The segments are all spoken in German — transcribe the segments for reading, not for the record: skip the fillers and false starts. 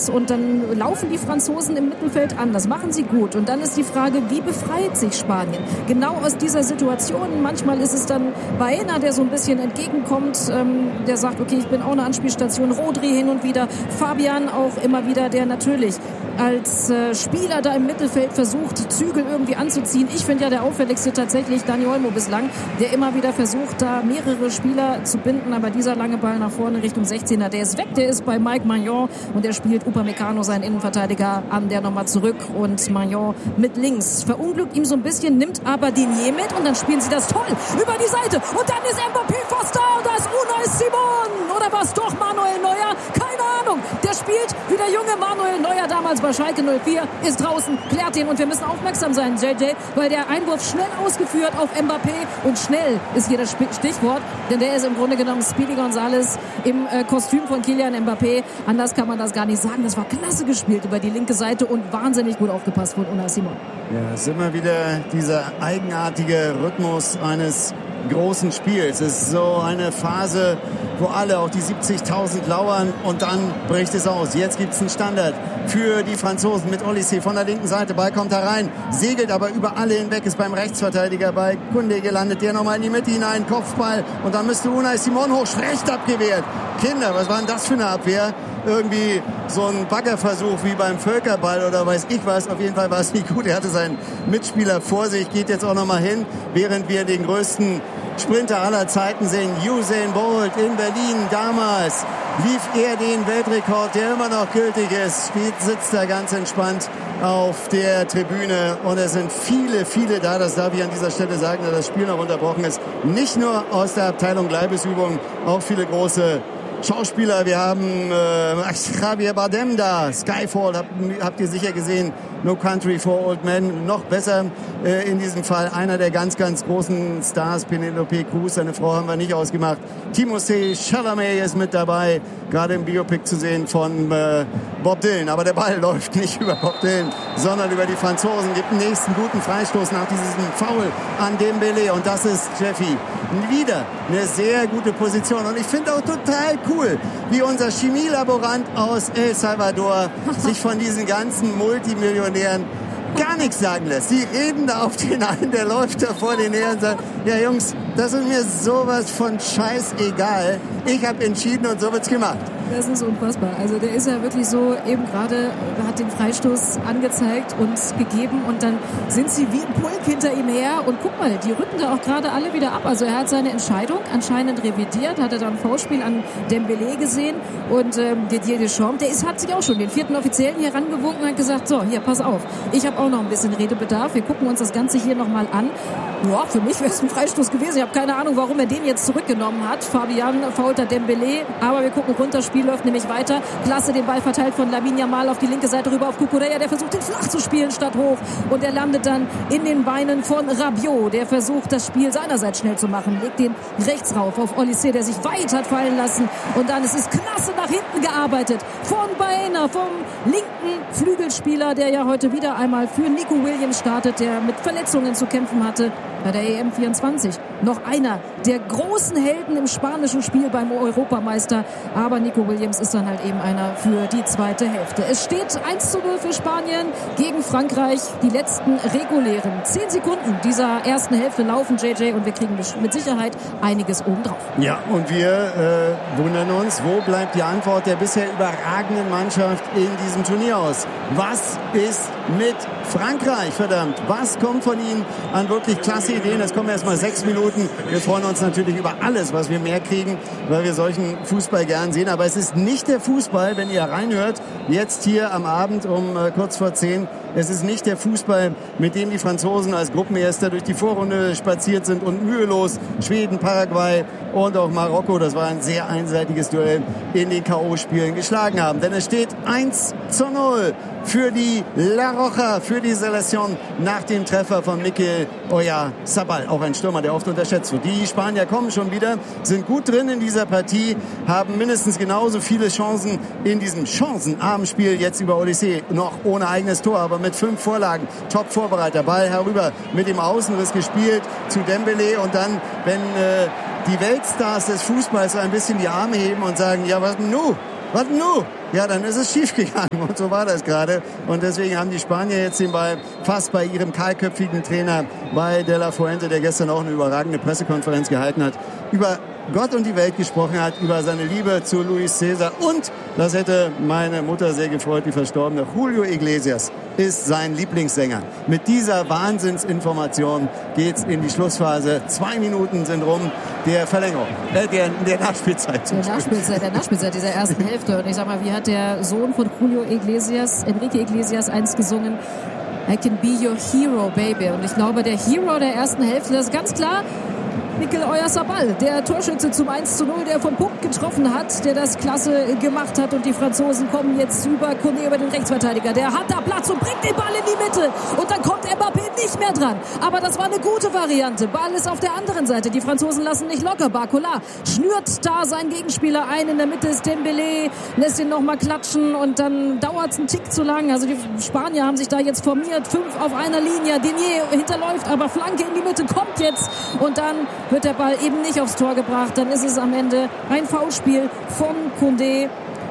und dann laufen die Franzosen im Mittelfeld an. Das machen sie gut. Und dann ist die Frage, wie befreit sich Spanien? Genau aus dieser Situation. Manchmal ist es dann Baena, der so ein bisschen entgegenkommt, der sagt, okay, ich bin auch eine Anspielstation. Rodri hin und wieder. Fabian auch immer wieder, der natürlich als Spieler da im Mittelfeld versucht, Zügel irgendwie anzuziehen. Ich finde ja der auffälligste tatsächlich Dani Olmo bislang, der immer wieder versucht, da mehrere Spieler zu binden, aber dieser lange Ball nach vorne Richtung 16er, der ist weg, der ist bei Mike Maignan und der spielt Upamecano, seinen Innenverteidiger, an, der nochmal zurück und Maignan mit links. Verunglückt ihm so ein bisschen, nimmt aber Digne mit und dann spielen sie das toll über die Seite und dann ist Mbappé fast da und da ist Unai Simon oder was doch Manuel Neuer? Keine Ahnung, der spielt wie der junge Manuel Neuer damals bei Schalke 04, ist draußen, klärt ihn und wir müssen aufmerksam sein, JJ, weil der Einwurf schnell ausgeführt auf Mbappé und schnell ist hier das Stichwort, denn der ist im Grunde genommen Speedy González im Kostüm von Kylian Mbappé. Anders kann man das gar nicht sagen. Das war klasse gespielt über die linke Seite und wahnsinnig gut aufgepasst von Unai Simon. Ja, es ist immer wieder dieser eigenartige Rhythmus eines großen Spiels. Es ist so eine Phase, wo alle, auch die 70.000 lauern und dann bricht es aus. Jetzt gibt es einen Standard für die Franzosen mit Olysée von der linken Seite. Ball kommt da rein, segelt aber über alle hinweg, ist beim Rechtsverteidiger bei Koundé gelandet, der nochmal in die Mitte hinein, Kopfball und dann müsste Unai Simon hoch, schlecht abgewehrt. Kinder, was war denn das für eine Abwehr? Irgendwie so ein Baggerversuch wie beim Völkerball oder weiß ich was. Auf jeden Fall war es nicht gut. Er hatte seinen Mitspieler vor sich, geht jetzt auch nochmal hin, während wir den größten Sprinter aller Zeiten sehen. Usain Bolt in Berlin damals lief er den Weltrekord, der immer noch gültig ist. Sitzt da ganz entspannt auf der Tribüne und es sind viele da, das darf ich an dieser Stelle sagen, da das Spiel noch unterbrochen ist. Nicht nur aus der Abteilung Leibesübung, auch viele große Schauspieler. Wir haben Javier Bardem da, Skyfall, habt ihr sicher gesehen, No Country for Old Men, noch besser in diesem Fall. Einer der ganz großen Stars, Penelope Cruz, seine Frau haben wir nicht ausgemacht. Timothée Chalamet ist mit dabei, gerade im Biopic zu sehen von Bob Dylan. Aber der Ball läuft nicht über Bob Dylan, sondern über die Franzosen. Gibt einen nächsten guten Freistoß nach diesem Foul an Dembélé und das ist Jeffy. Wieder eine sehr gute Position und ich finde auch total cool, wie unser Chemielaborant aus El Salvador sich von diesen ganzen Multimillionären gar nichts sagen lässt. Die reden da auf den einen, der läuft da vor den her und sagt, ja Jungs, das ist mir sowas von scheißegal. Ich habe entschieden und so wird's gemacht. Das ist unfassbar. Also der ist ja wirklich so, eben gerade hat den Freistoß angezeigt und gegeben und dann sind sie wie ein Pulk hinter ihm her und guck mal, die rücken da auch gerade alle wieder ab. Also er hat seine Entscheidung anscheinend revidiert, hatte dann ein Foulspiel an Dembélé gesehen und Didier Deschamps, hat sich auch schon den 4. Offiziellen hier rangewunken und hat gesagt, so, hier, pass auf, ich habe auch noch ein bisschen Redebedarf, wir gucken uns das Ganze hier nochmal an. Ja, für mich wäre es ein Freistoß gewesen. Ich habe keine Ahnung, warum er den jetzt zurückgenommen hat. Fabian fault Dembélé, aber wir gucken runter, Spiel läuft nämlich weiter. Klasse, den Ball verteilt von Lamine Yamal auf die linke Seite rüber auf Cucurella, der versucht, den flach zu spielen statt hoch. Und er landet dann in den Beinen von Rabiot, der versucht, das Spiel seinerseits schnell zu machen. Legt den rechts rauf auf Olysée, der sich weit hat fallen lassen. Und dann ist es klasse nach hinten gearbeitet von Baena, vom linken Flügelspieler, der ja heute wieder einmal für Nico Williams startet, der mit Verletzungen zu kämpfen hatte bei der EM24. Noch einer der großen Helden im spanischen Spiel beim Europameister. Aber Nico Williams ist dann halt eben einer für die zweite Hälfte. Es steht 1:0 für Spanien gegen Frankreich. Die letzten regulären 10 Sekunden dieser ersten Hälfte laufen, JJ, und wir kriegen mit Sicherheit einiges obendrauf. Ja, und wir wundern uns, wo bleibt die Antwort der bisher überragenden Mannschaft in diesem Turnier aus? Was ist mit Frankreich, verdammt? Was kommt von ihnen an wirklich klasse Ideen? Es kommen erstmal 6 Minuten. Wir freuen uns natürlich über alles, was wir mehr kriegen, weil wir solchen Fußball gern sehen. Aber es ist nicht der Fußball, wenn ihr reinhört, jetzt hier am Abend um kurz vor 10. Es ist nicht der Fußball, mit dem die Franzosen als Gruppenerster durch die Vorrunde spaziert sind und mühelos Schweden, Paraguay und auch Marokko, das war ein sehr einseitiges Duell, in den K.O.-Spielen geschlagen haben. Denn es steht 1:0 für die La Roja, für die Selektion nach dem Treffer von Mikel Oyarzabal, auch ein Stürmer, der oft unterschätzt wird. Die Spanier kommen schon wieder, sind gut drin in dieser Partie, haben mindestens genauso viele Chancen in diesem chancenarmen Spiel jetzt über Olysée, noch ohne eigenes Tor, aber mit 5 Vorlagen, Top-Vorbereiter, Ball herüber mit dem Außenriss gespielt zu Dembélé und dann, wenn die Weltstars des Fußballs so ein bisschen die Arme heben und sagen, ja was nu? Was nu? Ja, dann ist es schief gegangen und so war das gerade. Und deswegen haben die Spanier jetzt den Ball fast bei ihrem kahlköpfigen Trainer, bei De La Fuente, der gestern auch eine überragende Pressekonferenz gehalten hat, über Gott und die Welt gesprochen hat, über seine Liebe zu Luis César. Und, das hätte meine Mutter sehr gefreut, die verstorbene, Julio Iglesias ist sein Lieblingssänger. Mit dieser Wahnsinnsinformation geht's in die Schlussphase. 2 Minuten sind rum der Verlängerung, der Nachspielzeit. Der Nachspielzeit dieser ersten Hälfte. Und ich sag mal, wie hat der Sohn von Julio Iglesias, Enrique Iglesias, einst gesungen? I can be your hero, baby. Und ich glaube, der Hero der ersten Hälfte, das ist ganz klar Mikel Oyarzabal, der Torschütze zum 1:0, der vom Punkt getroffen hat, der das klasse gemacht hat. Und die Franzosen kommen jetzt über Koné, über den Rechtsverteidiger. Der hat da Platz und bringt den Ball in die Mitte. Und dann kommt Mbappé nicht mehr dran. Aber das war eine gute Variante. Ball ist auf der anderen Seite. Die Franzosen lassen nicht locker. Barcola schnürt da seinen Gegenspieler ein. In der Mitte ist Dembélé, lässt ihn nochmal klatschen. Und dann dauert es einen Tick zu lang. Also die Spanier haben sich da jetzt formiert. 5 auf einer Linie. Denier hinterläuft, aber Flanke in die Mitte kommt jetzt. Und dann wird der Ball eben nicht aufs Tor gebracht. Dann ist es am Ende ein Foulspiel von Koundé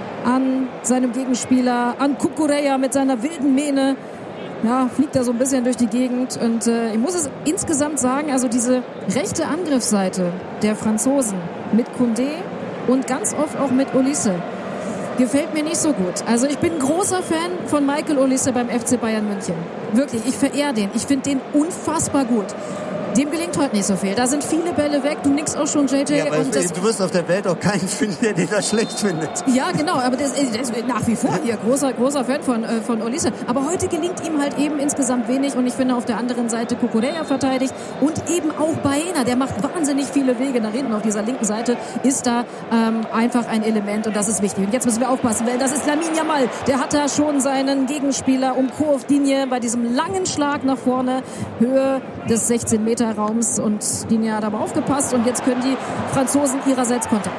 an seinem Gegenspieler, an Cucurella mit seiner wilden Mähne. Ja, fliegt da so ein bisschen durch die Gegend. Und ich muss es insgesamt sagen, also diese rechte Angriffsseite der Franzosen mit Koundé und ganz oft auch mit Olise gefällt mir nicht so gut. Also ich bin ein großer Fan von Michael Olise beim FC Bayern München. Wirklich, ich verehre den. Ich finde den unfassbar gut. Dem gelingt heute nicht so viel. Da sind viele Bälle weg. Du nickst auch schon, JJ. Ja, und du wirst auf der Welt auch keinen finden, der den da schlecht findet. Ja, genau. Aber der ist nach wie vor hier großer Fan von Olise. Aber heute gelingt ihm halt eben insgesamt wenig. Und ich finde auf der anderen Seite Cucurella verteidigt. Und eben auch Baena. Der macht wahnsinnig viele Wege nach hinten. Auf dieser linken Seite ist da einfach ein Element. Und das ist wichtig. Und jetzt müssen wir aufpassen, weil das ist Lamine Yamal. Der hat da schon seinen Gegenspieler Kouf-Digne bei diesem langen Schlag nach vorne. Höhe des 16 Meter Raums und Digne hat aber aufgepasst und jetzt können die Franzosen ihrerseits kontern.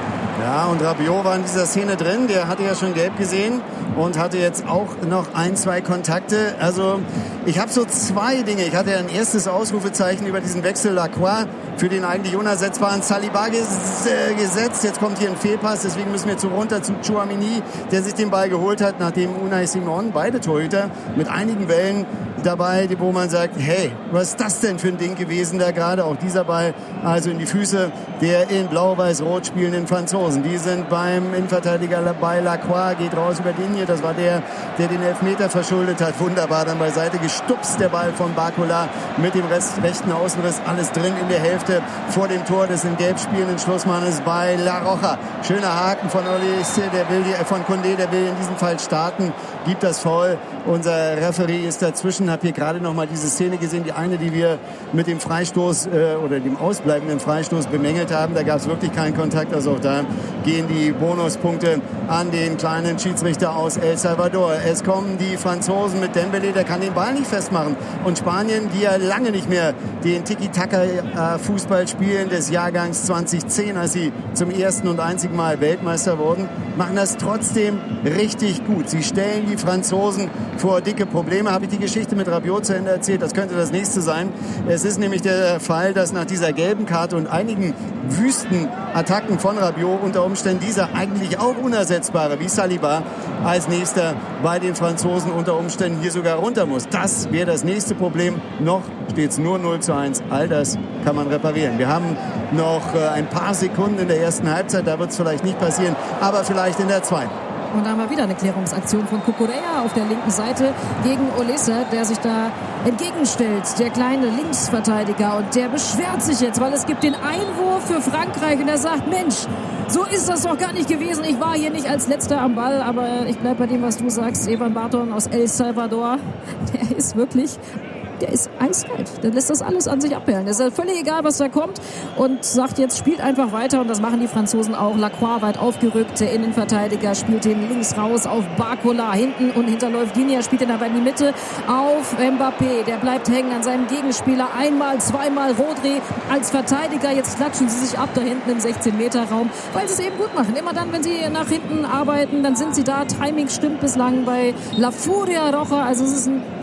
Ja, und Rabiot war in dieser Szene drin, der hatte ja schon gelb gesehen und hatte jetzt auch noch 1-2 Kontakte. Also ich habe so 2 Dinge. Ich hatte ein erstes Ausrufezeichen über diesen Wechsel Lacroix, für den eigentlich unersetzbaren Saliba gesetzt. Jetzt kommt hier ein Fehlpass, deswegen müssen wir jetzt runter zu Tchouaméni, der sich den Ball geholt hat, nachdem Unai Simon, beide Torhüter, mit einigen Bällen dabei, wo man sagt, hey, was ist das denn für ein Ding gewesen da gerade? Auch dieser Ball also in die Füße der in blau-weiß-rot spielenden Franzosen. Die sind beim Innenverteidiger bei Lacroix, geht raus über Digne. Das war der den Elfmeter verschuldet hat. Wunderbar dann beiseite gestupst, der Ball von Barcola mit dem rechten Außenriss. Alles drin in der Hälfte vor dem Tor des in Gelb spielenden Schlussmannes bei La Roja. Schöner Haken von Olise, von Koundé, der will in diesem Fall starten, gibt das Foul. Unser Referee ist dazwischen. Habe hier gerade noch mal diese Szene gesehen, die eine, die wir mit dem Freistoß oder dem ausbleibenden Freistoß bemängelt haben. Da gab es wirklich keinen Kontakt. Also auch da gehen die Bonuspunkte an den kleinen Schiedsrichter aus El Salvador. Es kommen die Franzosen mit Dembélé, der kann den Ball nicht festmachen. Und Spanien, die ja lange nicht mehr den Tiki-Taka-Fußball spielen des Jahrgangs 2010, als sie zum ersten und einzigen Mal Weltmeister wurden, machen das trotzdem richtig gut. Sie stellen die Franzosen vor dicke Probleme. Habe ich die Geschichte mit Rabiot zu Ende erzählt? Das könnte das nächste sein. Es ist nämlich der Fall, dass nach dieser gelben Karte und einigen wüsten Attacken von Rabiot unter Umständen dieser eigentlich auch unersetzbare wie Saliba als nächster bei den Franzosen unter Umständen hier sogar runter muss. Das wäre das nächste Problem. Noch steht es nur 0:1. All das kann man reparieren. Wir haben noch ein paar Sekunden in der ersten Halbzeit. Da wird es vielleicht nicht passieren, aber vielleicht in der zweiten. Und da haben wir wieder eine Klärungsaktion von Cucurella auf der linken Seite gegen Olise, der sich da entgegenstellt, der kleine Linksverteidiger. Und der beschwert sich jetzt, weil es gibt den Einwurf für Frankreich. Und er sagt, Mensch, so ist das doch gar nicht gewesen. Ich war hier nicht als Letzter am Ball, aber ich bleibe bei dem, was du sagst. Evan Barton aus El Salvador, der ist wirklich... Der ist eiskalt. Der lässt das alles an sich abperlen. Es ist völlig egal, was da kommt. Und sagt jetzt, spielt einfach weiter. Und das machen die Franzosen auch. Lacroix weit aufgerückt. Der Innenverteidiger spielt den links raus auf Barcola. Hinten und hinterläuft Digne. Spielt den aber in die Mitte auf Mbappé. Der bleibt hängen an seinem Gegenspieler. Einmal, zweimal Rodri als Verteidiger. Jetzt klatschen sie sich ab da hinten im 16-Meter-Raum, weil sie es eben gut machen. Immer dann, wenn sie nach hinten arbeiten, dann sind sie da. Timing stimmt bislang bei La Furia Roja. Also es ist ein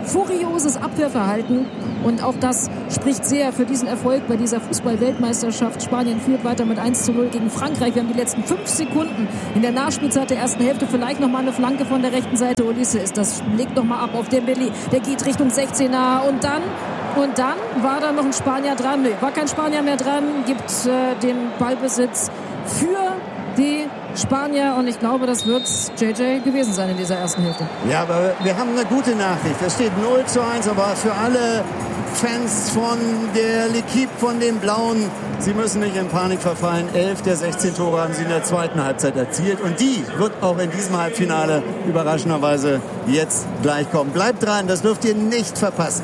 furioses Abwehrverhalten. Und auch das spricht sehr für diesen Erfolg bei dieser Fußball-Weltmeisterschaft. Spanien führt weiter mit 1:0 gegen Frankreich. Wir haben die letzten 5 Sekunden in der Nachspielzeit der ersten Hälfte. Vielleicht nochmal eine Flanke von der rechten Seite. Ulisse ist das, legt nochmal ab auf Dembélé. Der geht Richtung 16er und dann war da noch ein Spanier dran. Nee, war kein Spanier mehr dran. Gibt den Ballbesitz für die Spanier und ich glaube, das wird JJ gewesen sein in dieser ersten Hälfte. Ja, aber wir haben eine gute Nachricht. Es steht 0:1, aber für alle Fans von der L'Équipe, von den Blauen, sie müssen nicht in Panik verfallen. 11 der 16 Tore haben sie in der zweiten Halbzeit erzielt und die wird auch in diesem Halbfinale überraschenderweise jetzt gleich kommen. Bleibt dran, das dürft ihr nicht verpassen.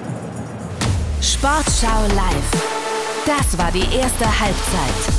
Sportschau live. Das war die erste Halbzeit.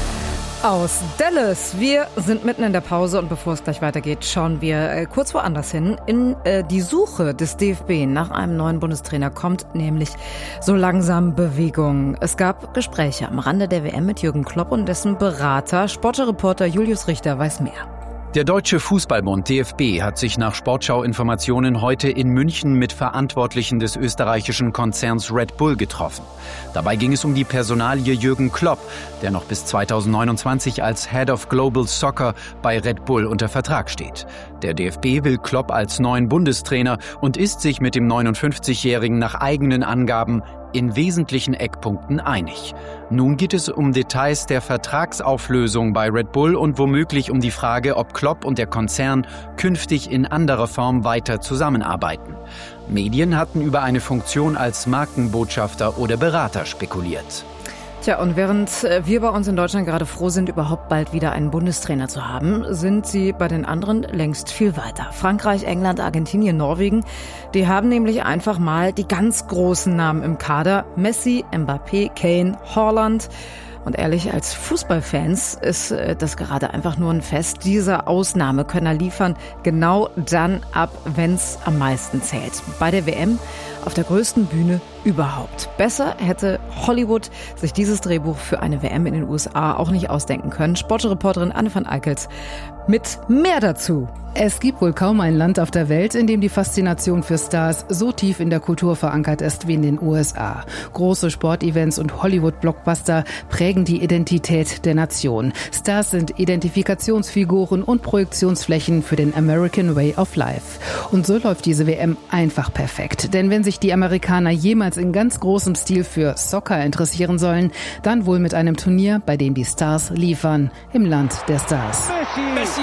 Aus Dallas. Wir sind mitten in der Pause und bevor es gleich weitergeht, schauen wir kurz woanders hin. In die Suche des DFB nach einem neuen Bundestrainer kommt nämlich so langsam Bewegung. Es gab Gespräche am Rande der WM mit Jürgen Klopp und dessen Berater. Sportreporter Julius Richter weiß mehr. Der Deutsche Fußballbund DFB hat sich nach Sportschau-Informationen heute in München mit Verantwortlichen des österreichischen Konzerns Red Bull getroffen. Dabei ging es um die Personalie Jürgen Klopp, der noch bis 2029 als Head of Global Soccer bei Red Bull unter Vertrag steht. Der DFB will Klopp als neuen Bundestrainer und ist sich mit dem 59-Jährigen nach eigenen Angaben in wesentlichen Eckpunkten einig. Nun geht es um Details der Vertragsauflösung bei Red Bull und womöglich um die Frage, ob Klopp und der Konzern künftig in anderer Form weiter zusammenarbeiten. Medien hatten über eine Funktion als Markenbotschafter oder Berater spekuliert. Tja, und während wir bei uns in Deutschland gerade froh sind, überhaupt bald wieder einen Bundestrainer zu haben, sind sie bei den anderen längst viel weiter. Frankreich, England, Argentinien, Norwegen, die haben nämlich einfach mal die ganz großen Namen im Kader. Messi, Mbappé, Kane, Haaland. Und ehrlich, als Fußballfans ist das gerade einfach nur ein Fest. Diese Ausnahmekönner liefern genau dann ab, wenn's am meisten zählt. Bei der WM auf der größten Bühne überhaupt. Besser hätte Hollywood sich dieses Drehbuch für eine WM in den USA auch nicht ausdenken können. Sportreporterin Anne van Eickelt mit mehr dazu. Es gibt wohl kaum ein Land auf der Welt, in dem die Faszination für Stars so tief in der Kultur verankert ist wie in den USA. Große Sportevents und Hollywood-Blockbuster prägen die Identität der Nation. Stars sind Identifikationsfiguren und Projektionsflächen für den American Way of Life. Und so läuft diese WM einfach perfekt. Denn wenn sich die Amerikaner jemals in ganz großem Stil für Soccer interessieren sollen, dann wohl mit einem Turnier, bei dem die Stars liefern, im Land der Stars. Messi,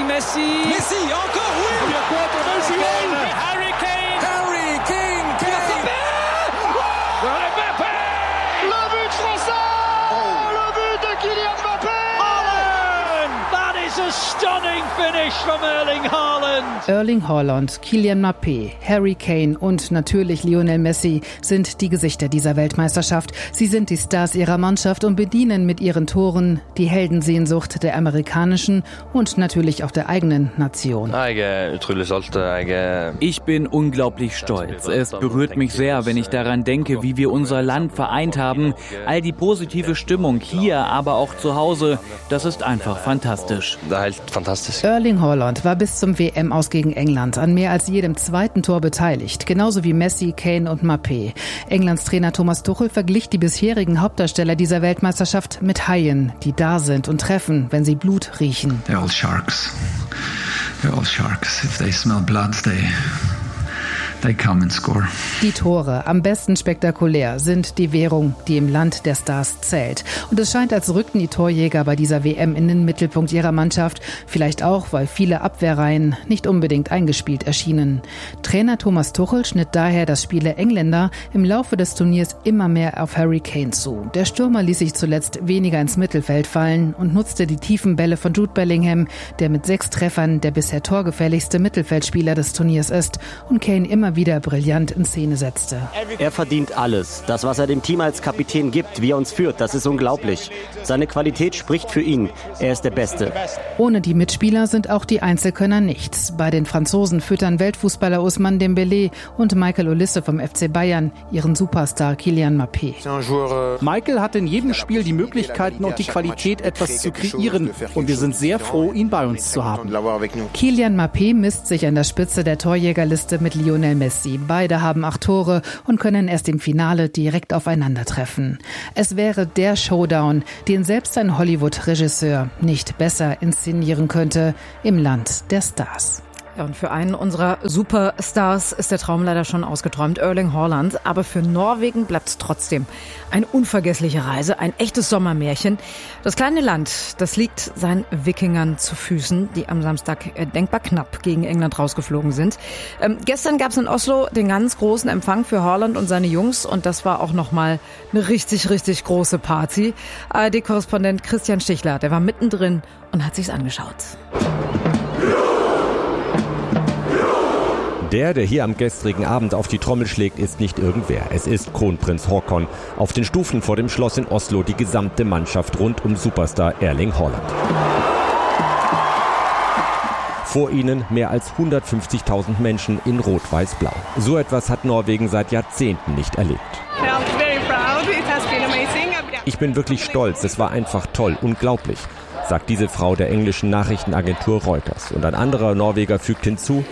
encore, oui! Harry Kane! Mbappé! Le but français! Le but de Kylian Mbappé! Haaland! That is a stunning finish from Erling Haaland! Erling Haaland, Kylian Mbappé, Harry Kane und natürlich Lionel Messi sind die Gesichter dieser Weltmeisterschaft. Sie sind die Stars ihrer Mannschaft und bedienen mit ihren Toren die Heldensehnsucht der amerikanischen und natürlich auch der eigenen Nation. Ich bin unglaublich stolz. Es berührt mich sehr, wenn ich daran denke, wie wir unser Land vereint haben. All die positive Stimmung hier, aber auch zu Hause, das ist einfach fantastisch. Erling Haaland war bis zum WM-Aus gegen England an mehr als jedem zweiten Tor beteiligt, genauso wie Messi, Kane und Mbappé. Englands Trainer Thomas Tuchel verglich die bisherigen Hauptdarsteller dieser Weltmeisterschaft mit Haien, die da sind und treffen, wenn sie Blut riechen. They're all sharks. If they smell blood, they come and score. Die Tore, am besten spektakulär, sind die Währung, die im Land der Stars zählt. Und es scheint, als rückten die Torjäger bei dieser WM in den Mittelpunkt ihrer Mannschaft. Vielleicht auch, weil viele Abwehrreihen nicht unbedingt eingespielt erschienen. Trainer Thomas Tuchel schnitt daher das Spiel der Engländer im Laufe des Turniers immer mehr auf Harry Kane zu. Der Stürmer ließ sich zuletzt weniger ins Mittelfeld fallen und nutzte die tiefen Bälle von Jude Bellingham, der mit 6 Treffern der bisher torgefährlichste Mittelfeldspieler des Turniers ist und Kane immer wieder brillant in Szene setzte. Er verdient alles. Das, was er dem Team als Kapitän gibt, wie er uns führt, das ist unglaublich. Seine Qualität spricht für ihn. Er ist der Beste. Ohne die Mitspieler sind auch die Einzelkönner nichts. Bei den Franzosen füttern Weltfußballer Ousmane Dembélé und Michael Olise vom FC Bayern ihren Superstar Kylian Mbappé. Michael hat in jedem Spiel die Möglichkeiten und die Qualität, etwas zu kreieren. Und wir sind sehr froh, ihn bei uns zu haben. Kylian Mbappé misst sich an der Spitze der Torjägerliste mit Lionel Messi. Beide haben 8 Tore und können erst im Finale direkt aufeinandertreffen. Es wäre der Showdown, den selbst ein Hollywood-Regisseur nicht besser inszenieren könnte im Land der Stars. Ja, und für einen unserer Superstars ist der Traum leider schon ausgeträumt, Erling Haaland. Aber für Norwegen bleibt es trotzdem eine unvergessliche Reise, ein echtes Sommermärchen. Das kleine Land, das liegt seinen Wikingern zu Füßen, die am Samstag denkbar knapp gegen England rausgeflogen sind. Gestern gab es in Oslo den ganz großen Empfang für Haaland und seine Jungs. Und das war auch nochmal eine richtig, richtig große Party. ARD-Korrespondent Christian Stichler, der war mittendrin und hat sich's angeschaut. Der hier am gestrigen Abend auf die Trommel schlägt, ist nicht irgendwer. Es ist Kronprinz Haakon. Auf den Stufen vor dem Schloss in Oslo die gesamte Mannschaft rund um Superstar Erling Haaland. Vor ihnen mehr als 150.000 Menschen in Rot-Weiß-Blau. So etwas hat Norwegen seit Jahrzehnten nicht erlebt. Ich bin wirklich stolz, es war einfach toll, unglaublich, sagt diese Frau der englischen Nachrichtenagentur Reuters. Und ein anderer Norweger fügt hinzu: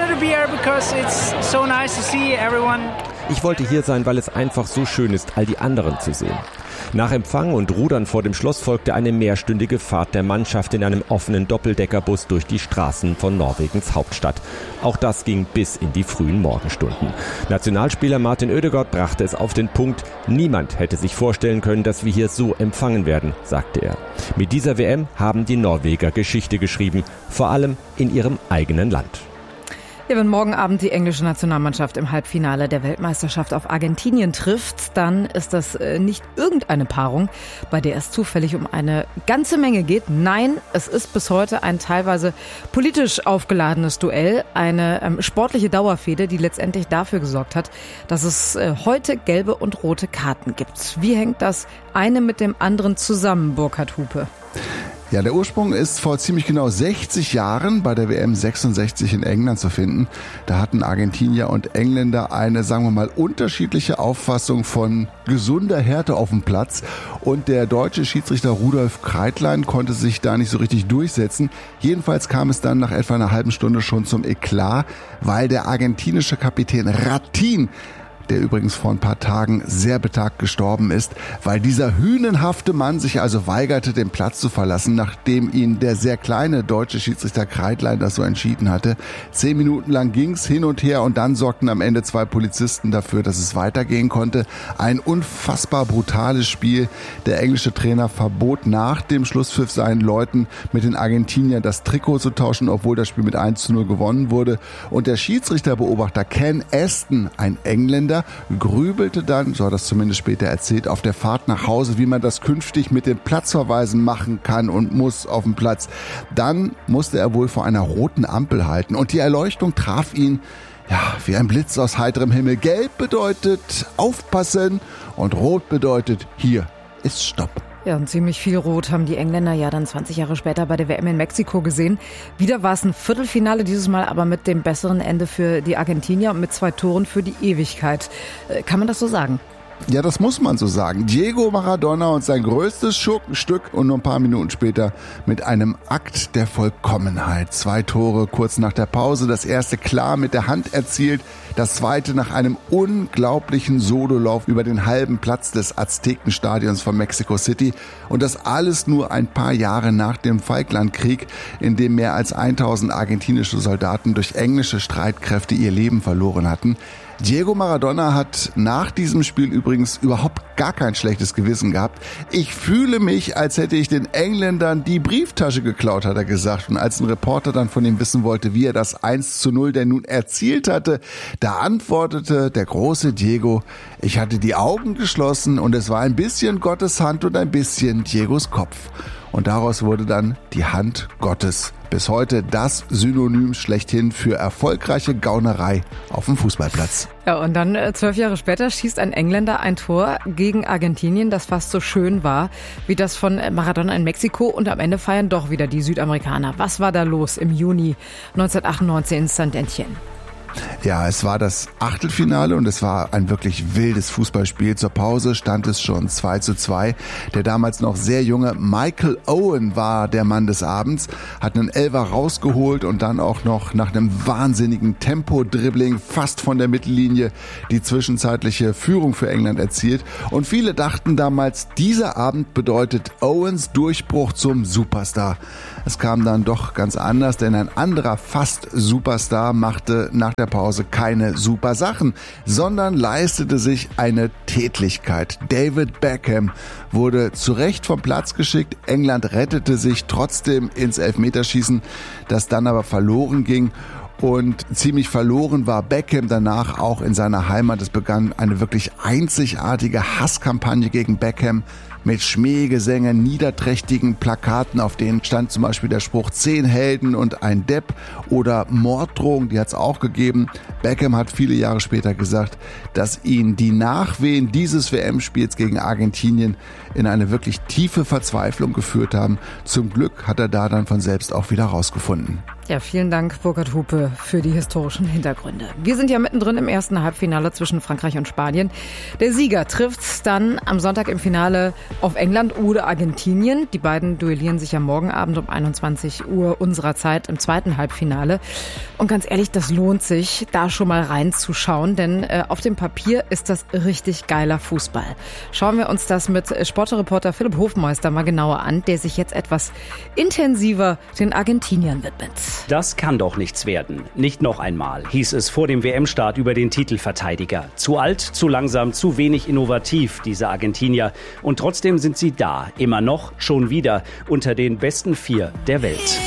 Ich wollte hier sein, weil es einfach so schön ist, all die anderen zu sehen. Nach Empfang und Rudern vor dem Schloss folgte eine mehrstündige Fahrt der Mannschaft in einem offenen Doppeldeckerbus durch die Straßen von Norwegens Hauptstadt. Auch das ging bis in die frühen Morgenstunden. Nationalspieler Martin Ødegaard brachte es auf den Punkt: Niemand hätte sich vorstellen können, dass wir hier so empfangen werden, sagte er. Mit dieser WM haben die Norweger Geschichte geschrieben, vor allem in ihrem eigenen Land. Ja, wenn morgen Abend die englische Nationalmannschaft im Halbfinale der Weltmeisterschaft auf Argentinien trifft, dann ist das nicht irgendeine Paarung, bei der es zufällig um eine ganze Menge geht. Nein, es ist bis heute ein teilweise politisch aufgeladenes Duell, eine sportliche Dauerfehde, die letztendlich dafür gesorgt hat, dass es heute gelbe und rote Karten gibt. Wie hängt das eine mit dem anderen zusammen, Burkhard Hupe? Ja, der Ursprung ist vor ziemlich genau 60 Jahren bei der WM 66 in England zu finden. Da hatten Argentinier und Engländer eine, sagen wir mal, unterschiedliche Auffassung von gesunder Härte auf dem Platz. Und der deutsche Schiedsrichter Rudolf Kreitlein konnte sich da nicht so richtig durchsetzen. Jedenfalls kam es dann nach etwa einer halben Stunde schon zum Eklat, weil der argentinische Kapitän Ratin, der übrigens vor ein paar Tagen sehr betagt gestorben ist, weil dieser hünenhafte Mann sich also weigerte, den Platz zu verlassen, nachdem ihn der sehr kleine deutsche Schiedsrichter Kreitlein das so entschieden hatte. 10 Minuten lang ging's hin und her und dann sorgten am Ende 2 Polizisten dafür, dass es weitergehen konnte. Ein unfassbar brutales Spiel. Der englische Trainer verbot nach dem Schlusspfiff seinen Leuten, mit den Argentiniern das Trikot zu tauschen, obwohl das Spiel mit 1:0 gewonnen wurde. Und der Schiedsrichterbeobachter Ken Aston, ein Engländer, grübelte dann, so hat das zumindest später erzählt, auf der Fahrt nach Hause, wie man das künftig mit den Platzverweisen machen kann und muss auf dem Platz. Dann musste er wohl vor einer roten Ampel halten und die Erleuchtung traf ihn, ja, wie ein Blitz aus heiterem Himmel. Gelb bedeutet aufpassen und rot bedeutet, hier ist Stopp. Ja, und ziemlich viel Rot haben die Engländer ja dann 20 Jahre später bei der WM in Mexiko gesehen. Wieder war es ein Viertelfinale, dieses Mal aber mit dem besseren Ende für die Argentinier und mit 2 Toren für die Ewigkeit. Kann man das so sagen? Ja, das muss man so sagen. Diego Maradona und sein größtes Schurkenstück und nur ein paar Minuten später mit einem Akt der Vollkommenheit. 2 Tore kurz nach der Pause, das erste klar mit der Hand erzielt, das zweite nach einem unglaublichen Sololauf über den halben Platz des Aztekenstadions von Mexico City und das alles nur ein paar Jahre nach dem Falklandkrieg, in dem mehr als 1000 argentinische Soldaten durch englische Streitkräfte ihr Leben verloren hatten. Diego Maradona hat nach diesem Spiel übrigens überhaupt gar kein schlechtes Gewissen gehabt. Ich fühle mich, als hätte ich den Engländern die Brieftasche geklaut, hat er gesagt. Und als ein Reporter dann von ihm wissen wollte, wie er das 1:0 denn nun erzielt hatte, da antwortete der große Diego: Ich hatte die Augen geschlossen und es war ein bisschen Gottes Hand und ein bisschen Diegos Kopf. Und daraus wurde dann die Hand Gottes. Bis heute das Synonym schlechthin für erfolgreiche Gaunerei auf dem Fußballplatz. Ja, und dann 12 Jahre später schießt ein Engländer ein Tor gegen Argentinien, das fast so schön war wie das von Maradona in Mexiko. Und am Ende feiern doch wieder die Südamerikaner. Was war da los im Juni 1998 in Saint-Étienne? Ja, es war das Achtelfinale und es war ein wirklich wildes Fußballspiel. Zur Pause stand es schon 2:2. Der damals noch sehr junge Michael Owen war der Mann des Abends, hat einen Elfer rausgeholt und dann auch noch nach einem wahnsinnigen Tempo-Dribbling fast von der Mittellinie die zwischenzeitliche Führung für England erzielt. Und viele dachten damals, dieser Abend bedeutet Owens Durchbruch zum Superstar. Es kam dann doch ganz anders, denn ein anderer Fast-Superstar machte nach der Pause keine super Sachen, sondern leistete sich eine Tätlichkeit. David Beckham wurde zu Recht vom Platz geschickt. England rettete sich trotzdem ins Elfmeterschießen, das dann aber verloren ging. Und ziemlich verloren war Beckham danach auch in seiner Heimat. Es begann eine wirklich einzigartige Hasskampagne gegen Beckham mit Schmähgesängen, niederträchtigen Plakaten, auf denen stand zum Beispiel der Spruch 10 Helden und ein Depp oder Morddrohungen, die hat es auch gegeben. Beckham hat viele Jahre später gesagt, dass ihn die Nachwehen dieses WM-Spiels gegen Argentinien in eine wirklich tiefe Verzweiflung geführt haben. Zum Glück hat er da dann von selbst auch wieder rausgefunden. Ja, vielen Dank, Burkhard Hupe, für die historischen Hintergründe. Wir sind ja mittendrin im ersten Halbfinale zwischen Frankreich und Spanien. Der Sieger trifft dann am Sonntag im Finale auf England oder Argentinien. Die beiden duellieren sich ja morgen Abend um 21 Uhr unserer Zeit im zweiten Halbfinale. Und ganz ehrlich, das lohnt sich, da schon mal reinzuschauen, denn auf dem Papier ist das richtig geiler Fußball. Schauen wir uns das mit Sportreporter Philipp Hofmeister mal genauer an, der sich jetzt etwas intensiver den Argentiniern widmet. Das kann doch nichts werden. Nicht noch einmal, hieß es vor dem WM-Start über den Titelverteidiger. Zu alt, zu langsam, zu wenig innovativ, diese Argentinier. Und trotzdem sind sie da, immer noch, schon wieder, unter den besten 4 der Welt.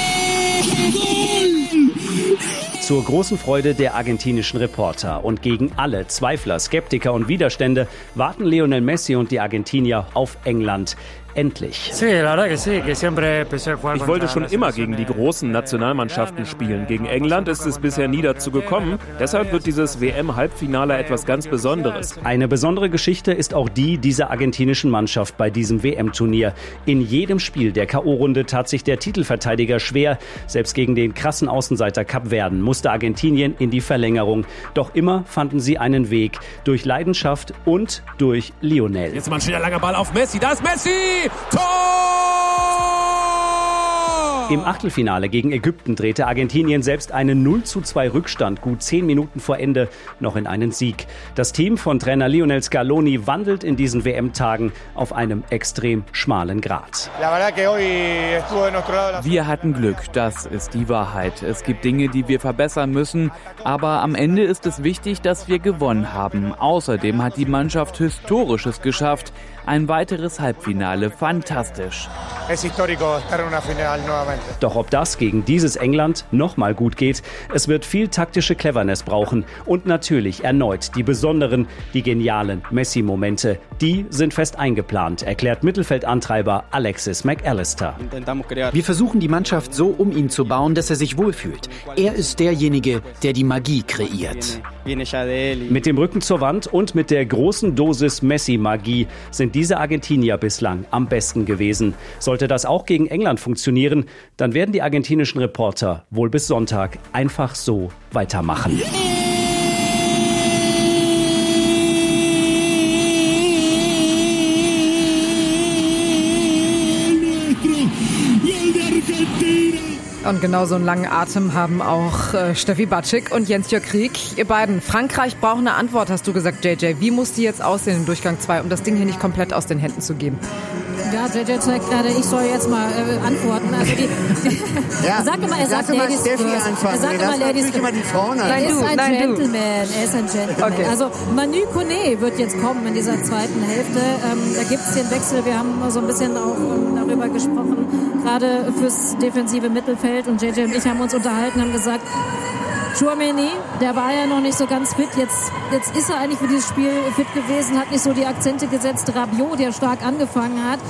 Zur großen Freude der argentinischen Reporter und gegen alle Zweifler, Skeptiker und Widerstände warten Lionel Messi und die Argentinier auf England. Endlich. Ich wollte schon immer gegen die großen Nationalmannschaften spielen. Gegen England ist es bisher nie dazu gekommen. Deshalb wird dieses WM-Halbfinale etwas ganz Besonderes. Eine besondere Geschichte ist auch die dieser argentinischen Mannschaft bei diesem WM-Turnier. In jedem Spiel der K.O.-Runde tat sich der Titelverteidiger schwer. Selbst gegen den krassen Außenseiter Kapverden musste Argentinien in die Verlängerung. Doch immer fanden sie einen Weg. Durch Leidenschaft und durch Lionel. Jetzt mal ein schöner langer Ball auf Messi. Da ist Messi! Tor! Im Achtelfinale gegen Ägypten drehte Argentinien selbst einen 0:2 Rückstand gut 10 Minuten vor Ende noch in einen Sieg. Das Team von Trainer Lionel Scaloni wandelt in diesen WM-Tagen auf einem extrem schmalen Grat. Wir hatten Glück, das ist die Wahrheit. Es gibt Dinge, die wir verbessern müssen, aber am Ende ist es wichtig, dass wir gewonnen haben. Außerdem hat die Mannschaft Historisches geschafft. Ein weiteres Halbfinale, fantastisch. Doch ob das gegen dieses England nochmal gut geht, es wird viel taktische Cleverness brauchen und natürlich erneut die besonderen, die genialen Messi-Momente. Die sind fest eingeplant, erklärt Mittelfeldantreiber Alexis McAllister. Wir versuchen die Mannschaft so um ihn zu bauen, dass er sich wohlfühlt. Er ist derjenige, der die Magie kreiert. Mit dem Rücken zur Wand und mit der großen Dosis Messi-Magie sind diese Argentinier bislang am besten gewesen. Sollte das auch gegen England funktionieren, dann werden die argentinischen Reporter wohl bis Sonntag einfach so weitermachen. Und genau so einen langen Atem haben auch Steffi Batschik und Jens-Jörg Krieg. Ihr beiden, Frankreich braucht eine Antwort, hast du gesagt, JJ. Wie muss die jetzt aussehen im Durchgang 2, um das Ding hier nicht komplett aus den Händen zu geben? Ja, JJ zeigt gerade, ich soll jetzt mal antworten. Also ja. Sag immer, er sagt Ladies first. Er sagt immer Ladies first. Er ist ein Gentleman. Okay. Also Manu Kone wird jetzt kommen in dieser zweiten Hälfte. Da gibt es den Wechsel. Wir haben so ein bisschen auch darüber gesprochen, gerade fürs defensive Mittelfeld. Und JJ und ich haben uns unterhalten, haben gesagt, Tchouaméni, der war ja noch nicht so ganz fit. Jetzt ist er eigentlich für dieses Spiel fit gewesen, hat nicht so die Akzente gesetzt. Rabiot, der stark angefangen hat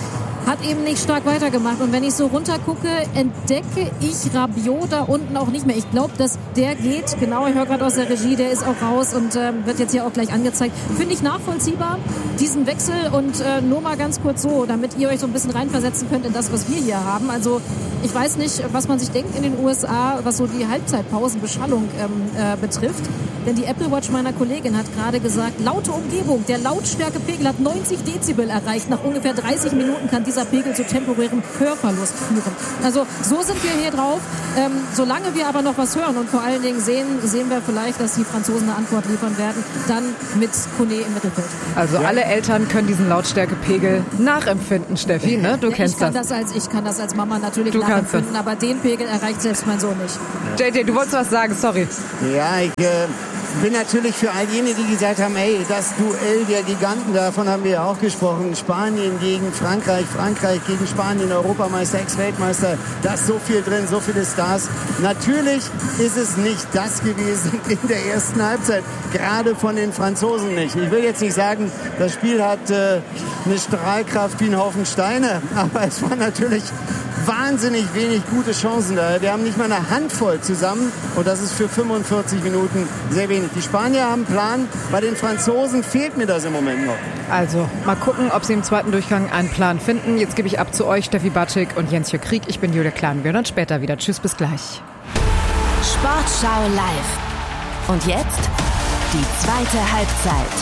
hat eben nicht stark weitergemacht. Und wenn ich so runtergucke, entdecke ich Rabiot da unten auch nicht mehr. Ich glaube, dass der geht, genau, ich höre gerade aus der Regie, der ist auch raus und wird jetzt hier auch gleich angezeigt. Finde ich nachvollziehbar, diesen Wechsel. Und nur mal ganz kurz so, damit ihr euch so ein bisschen reinversetzen könnt in das, was wir hier haben. Also ich weiß nicht, was man sich denkt in den USA, was so die Halbzeitpausenbeschallung betrifft. Denn die Apple Watch meiner Kollegin hat gerade gesagt, laute Umgebung, der Lautstärkepegel hat 90 Dezibel erreicht. Nach ungefähr 30 Minuten kann dieser Pegel zu temporärem Hörverlust führen. Also so sind wir hier drauf. Solange wir aber noch was hören und vor allen Dingen sehen wir vielleicht, dass die Franzosen eine Antwort liefern werden, dann mit Kone im Mittelfeld. Also alle Eltern können diesen Lautstärkepegel nachempfinden, Steffi, ne? Du kennst das. Ich kann das als Mama natürlich nachempfinden, aber den Pegel erreicht selbst mein Sohn nicht. JJ, du wolltest was sagen, sorry. Ja, ich bin natürlich für all jene, die gesagt haben, hey, das Duell der Giganten, davon haben wir ja auch gesprochen, Spanien gegen Frankreich, Frankreich gegen Spanien, Europameister, Ex-Weltmeister, da ist so viel drin, so viele Stars. Natürlich ist es nicht das gewesen in der ersten Halbzeit, gerade von den Franzosen nicht. Ich will jetzt nicht sagen, das Spiel hat eine Strahlkraft wie ein Haufen Steine, aber es war natürlich wahnsinnig wenig gute Chancen da. Wir haben nicht mal eine Handvoll zusammen und das ist für 45 Minuten sehr wenig. Die Spanier haben einen Plan, bei den Franzosen fehlt mir das im Moment noch. Also, mal gucken, ob sie im zweiten Durchgang einen Plan finden. Jetzt gebe ich ab zu euch, Steffi Batschik und Jens-Jörg Krieg. Ich bin Julia Klein. Wir hören uns später wieder. Tschüss, bis gleich. Sportschau live. Und jetzt die zweite Halbzeit.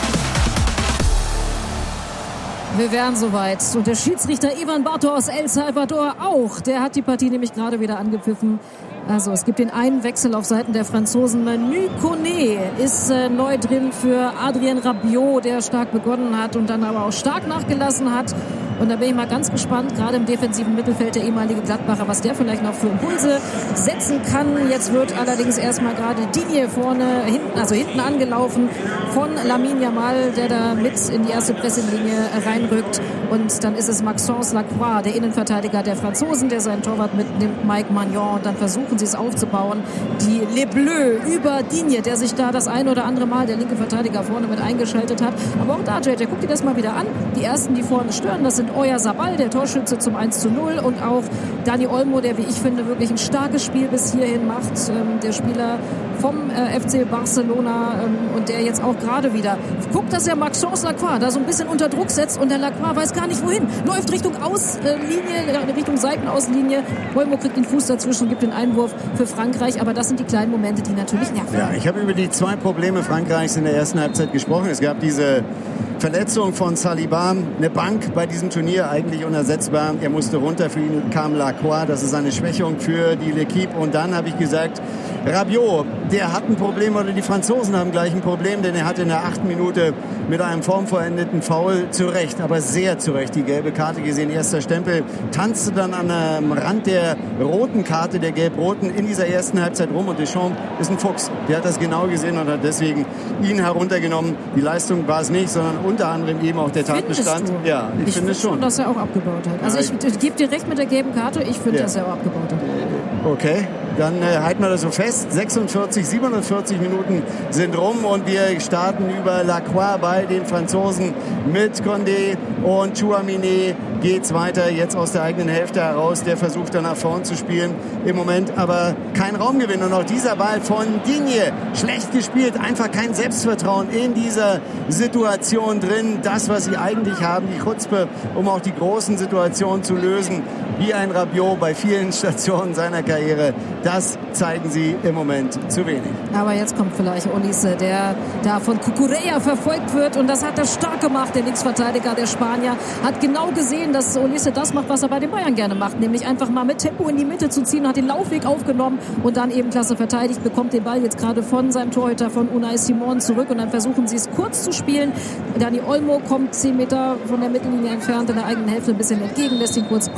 Wir wären soweit. Und der Schiedsrichter Ivan Barto aus El Salvador auch. Der hat die Partie nämlich gerade wieder angepfiffen. Also es gibt den einen Wechsel auf Seiten der Franzosen. Manu Kone ist neu drin für Adrien Rabiot, der stark begonnen hat und dann aber auch stark nachgelassen hat. Und da bin ich mal ganz gespannt, gerade im defensiven Mittelfeld der ehemalige Gladbacher, was der vielleicht noch für Impulse setzen kann. Jetzt wird allerdings erstmal gerade Digne hinten angelaufen von Lamine Yamal, der da mit in die erste Presselinie reinrückt. Und dann ist es Maxence Lacroix, der Innenverteidiger der Franzosen, der seinen Torwart mitnimmt, Mike Magnon. Und dann versuchen sie es aufzubauen. Die Les Bleus über Digne, der sich da das ein oder andere Mal, der linke Verteidiger vorne mit eingeschaltet hat. Aber auch da, JJ, guck dir das mal wieder an. Die ersten, die vorne stören, das sind Oyarzabal, der Torschütze zum 1:0 und auch Dani Olmo, der, wie ich finde, wirklich ein starkes Spiel bis hierhin macht. Der Spieler vom FC Barcelona und der jetzt auch gerade wieder guckt, dass er Maxence Lacroix da so ein bisschen unter Druck setzt und der Lacroix weiß gar nicht wohin. Läuft Richtung Außenlinie, Richtung Seitenaußenlinie. Olmo kriegt den Fuß dazwischen, gibt den Einwurf für Frankreich, aber das sind die kleinen Momente, die natürlich nerven. Ja, ich habe über die zwei Probleme Frankreichs in der ersten Halbzeit gesprochen. Es gab diese Verletzung von Saliba, eine Bank bei diesem Turnier, eigentlich unersetzbar. Er musste runter, für ihn kam Lacroix, das ist eine Schwächung für die L'Équipe. Und dann habe ich gesagt, Rabiot, der hat ein Problem, oder die Franzosen haben gleich ein Problem, denn er hatte in der 8. Minute mit einem formvollendeten Foul zu Recht, aber sehr zu Recht die gelbe Karte gesehen. Erster Stempel, tanzte dann am Rand der roten Karte, der gelb-roten, in dieser ersten Halbzeit rum. Und Deschamps ist ein Fuchs, der hat das genau gesehen und hat deswegen ihn heruntergenommen. Die Leistung war es nicht, sondern unter anderem eben auch der Tatbestand. Ja, ich finde schon, dass er auch abgebaut hat. Also ich gebe dir recht mit der gelben Karte, ich finde, dass er auch abgebaut hat. Okay, dann halten wir das so fest. 46, 47 Minuten sind rum und wir starten über Lacroix bei den Franzosen mit Condé und Tchouaméni. Geht's weiter, jetzt aus der eigenen Hälfte heraus. Der versucht dann nach vorn zu spielen. Im Moment aber kein Raumgewinn. Und auch dieser Ball von Digne, schlecht gespielt. Einfach kein Selbstvertrauen in dieser Situation drin. Das, was sie eigentlich haben, die Chutzpe, um auch die großen Situationen zu lösen. Wie ein Rabiot bei vielen Stationen seiner Karriere. Das zeigen sie im Moment zu wenig. Aber jetzt kommt vielleicht Olise, der da von Cucurella verfolgt wird. Und das hat er stark gemacht, der Linksverteidiger der Spanier. Hat genau gesehen, dass Olise das macht, was er bei den Bayern gerne macht. Nämlich einfach mal mit Tempo in die Mitte zu ziehen, hat den Laufweg aufgenommen und dann eben klasse verteidigt. Bekommt den Ball jetzt gerade von seinem Torhüter, von Unai Simon, zurück. Und dann versuchen sie es kurz zu spielen. Dani Olmo kommt 10 Meter von der Mittellinie entfernt in der eigenen Hälfte ein bisschen entgegen, lässt ihn kurz prallen.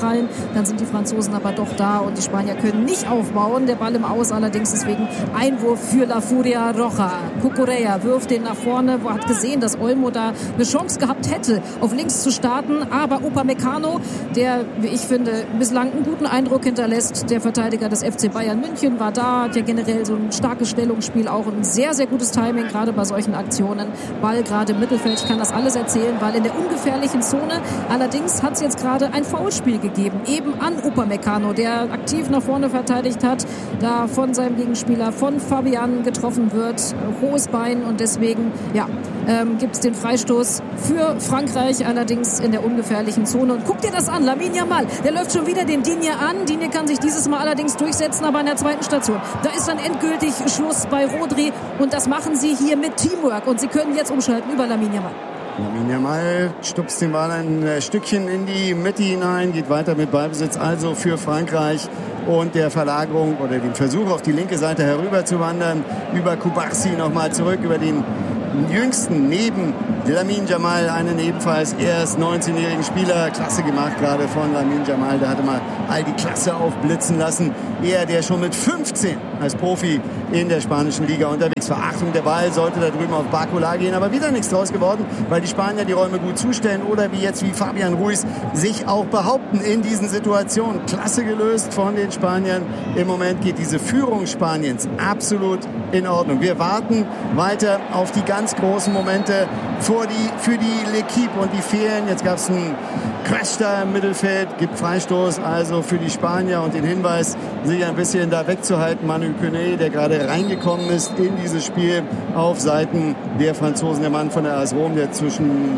Dann sind die Franzosen aber doch da und die Spanier können nicht aufbauen. Der Ball im Aus allerdings, deswegen Einwurf für La Furia Roja. Cucurella wirft den nach vorne, hat gesehen, dass Olmo da eine Chance gehabt hätte, auf links zu starten. Aber Upamecano, der, wie ich finde, bislang einen guten Eindruck hinterlässt, der Verteidiger des FC Bayern München, war da, hat ja generell so ein starkes Stellungsspiel, auch ein sehr, sehr gutes Timing, gerade bei solchen Aktionen. Ball gerade im Mittelfeld, ich kann das alles erzählen, weil in der ungefährlichen Zone, allerdings hat es jetzt gerade ein Foulspiel gegeben, eben an Upamecano, der aktiv nach vorne verteidigt hat, da von seinem Gegenspieler, von Fabian getroffen wird, hohes Bein und deswegen, gibt es den Freistoß für Frankreich, allerdings in der ungefährlichen Zone. Und guck dir das an, Lamine Yamal, der läuft schon wieder den Digne an. Digne kann sich dieses Mal allerdings durchsetzen, aber in der zweiten Station. Da ist dann endgültig Schluss bei Rodri und das machen sie hier mit Teamwork und sie können jetzt umschalten über Lamine Yamal. Lamine Yamal stupst den Ball ein Stückchen in die Mitte hinein, geht weiter mit Ballbesitz, also für Frankreich und der Verlagerung oder dem Versuch auf die linke Seite herüber zu wandern, über Kubarsi nochmal zurück, über den jüngsten neben Lamine Yamal, einen ebenfalls erst 19-jährigen Spieler. Klasse gemacht gerade von Lamine Yamal. Der hatte mal all die Klasse aufblitzen lassen. Er, der schon mit 15 als Profi in der spanischen Liga unterwegs war. Achtung, der Ball sollte da drüben auf Barcola gehen, aber wieder nichts draus geworden, weil die Spanier die Räume gut zustellen oder wie Fabian Ruiz sich auch behaupten in diesen Situationen. Klasse gelöst von den Spaniern. Im Moment geht diese Führung Spaniens absolut in Ordnung. Wir warten weiter auf die ganz großen Momente für die L'Équipe und die fehlen. Jetzt gab es einen Crash da im Mittelfeld, gibt Freistoß also für die Spanier und den Hinweis, sich ein bisschen da wegzuhalten. Manu Koné, der gerade reingekommen ist in dieses Spiel auf Seiten der Franzosen, der Mann von der AS Rom, der zwischen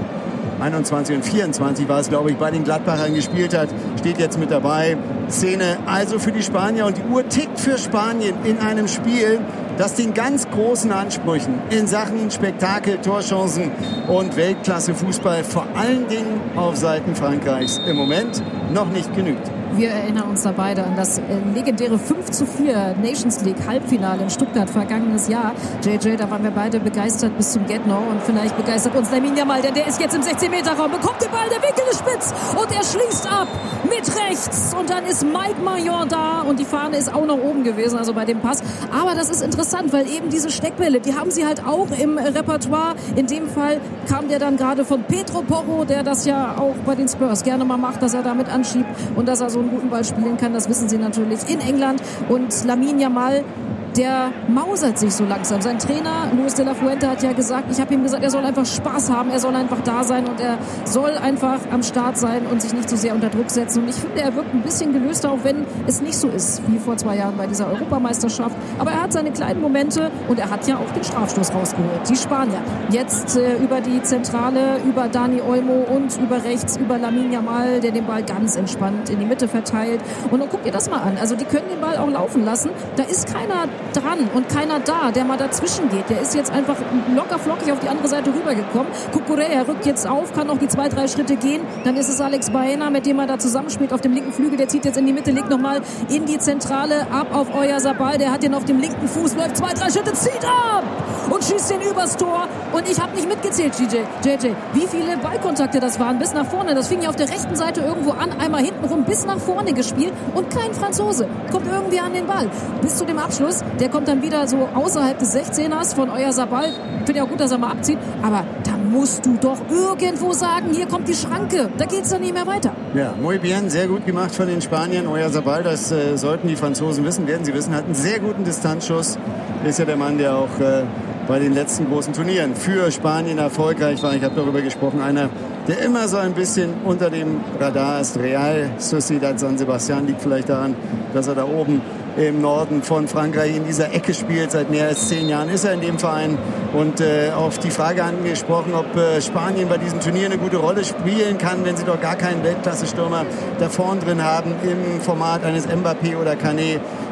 21 und 24 war es, glaube ich, bei den Gladbachern gespielt hat, steht jetzt mit dabei. Szene also für die Spanier und die Uhr tickt für Spanien in einem Spiel, das den ganz großen Ansprüchen in Sachen Spektakel, Torchancen und Weltklasse-Fußball vor allen Dingen auf Seiten Frankreichs im Moment noch nicht genügt. Wir erinnern uns da beide an das legendäre 5:4 Nations League Halbfinale in Stuttgart vergangenes Jahr. JJ, da waren wir beide begeistert bis zum Get-No und vielleicht begeistert uns Lamine Yamal, denn der ist jetzt im 16-Meter-Raum, bekommt den Ball, der Winkel ist spitz und er schließt ab mit rechts und dann ist Mike Maignan da und die Fahne ist auch noch oben gewesen, also bei dem Pass. Aber das ist interessant, weil eben diese Steckbälle, die haben sie halt auch im Repertoire. In dem Fall kam der dann gerade von Pedro Porro, der das ja auch bei den Spurs gerne mal macht, dass er damit anschiebt und dass er so einen guten Ball spielen kann, das wissen sie natürlich in England. Und Lamine Yamal, der mausert sich so langsam. Sein Trainer, Luis de la Fuente, hat ja gesagt, ich habe ihm gesagt, er soll einfach Spaß haben, er soll einfach da sein und er soll einfach am Start sein und sich nicht so sehr unter Druck setzen. Und ich finde, er wirkt ein bisschen gelöster, auch wenn es nicht so ist wie vor 2 Jahren bei dieser Europameisterschaft. Aber er hat seine kleinen Momente und er hat ja auch den Strafstoß rausgeholt. Die Spanier jetzt über die Zentrale, über Dani Olmo und über rechts, über Lamine Yamal, der den Ball ganz entspannt in die Mitte verteilt. Und dann guckt ihr das mal an. Also die können den Ball auch laufen lassen. Da ist keiner dran und keiner da, der mal dazwischen geht. Der ist jetzt einfach locker flockig auf die andere Seite rübergekommen. Cucurella rückt jetzt auf, kann noch die 2-3 Schritte gehen. Dann ist es Alex Baena, mit dem er da zusammenspielt auf dem linken Flügel. Der zieht jetzt in die Mitte, legt nochmal in die Zentrale ab auf Oyarzabal. Der hat den auf dem linken Fuß, läuft 2-3 Schritte, zieht ab und schießt den übers Tor. Und ich habe nicht mitgezählt, JJ, wie viele Ballkontakte das waren bis nach vorne. Das fing ja auf der rechten Seite irgendwo an, einmal hintenrum bis nach vorne gespielt und kein Franzose kommt irgendwie an den Ball. Bis zu dem Abschluss. Der kommt dann wieder so außerhalb des 16ers von Oyarzabal. Finde ja auch gut, dass er mal abzieht. Aber da musst du doch irgendwo sagen, hier kommt die Schranke. Da geht's dann nicht mehr weiter. Ja, muy bien, sehr gut gemacht von den Spaniern. Oyarzabal, das sollten die Franzosen wissen, werden sie wissen, hat einen sehr guten Distanzschuss. Ist ja der Mann, der auch bei den letzten großen Turnieren für Spanien erfolgreich war. Ich habe darüber gesprochen. Einer, der immer so ein bisschen unter dem Radar ist. Real Sociedad San Sebastian liegt vielleicht daran, dass er da oben im Norden von Frankreich in dieser Ecke spielt. Seit mehr als 10 Jahren ist er in dem Verein. Und auf die Frage angesprochen, ob Spanien bei diesem Turnier eine gute Rolle spielen kann, wenn sie doch gar keinen Weltklasse-Stürmer da vorn drin haben im Format eines Mbappé oder Cané,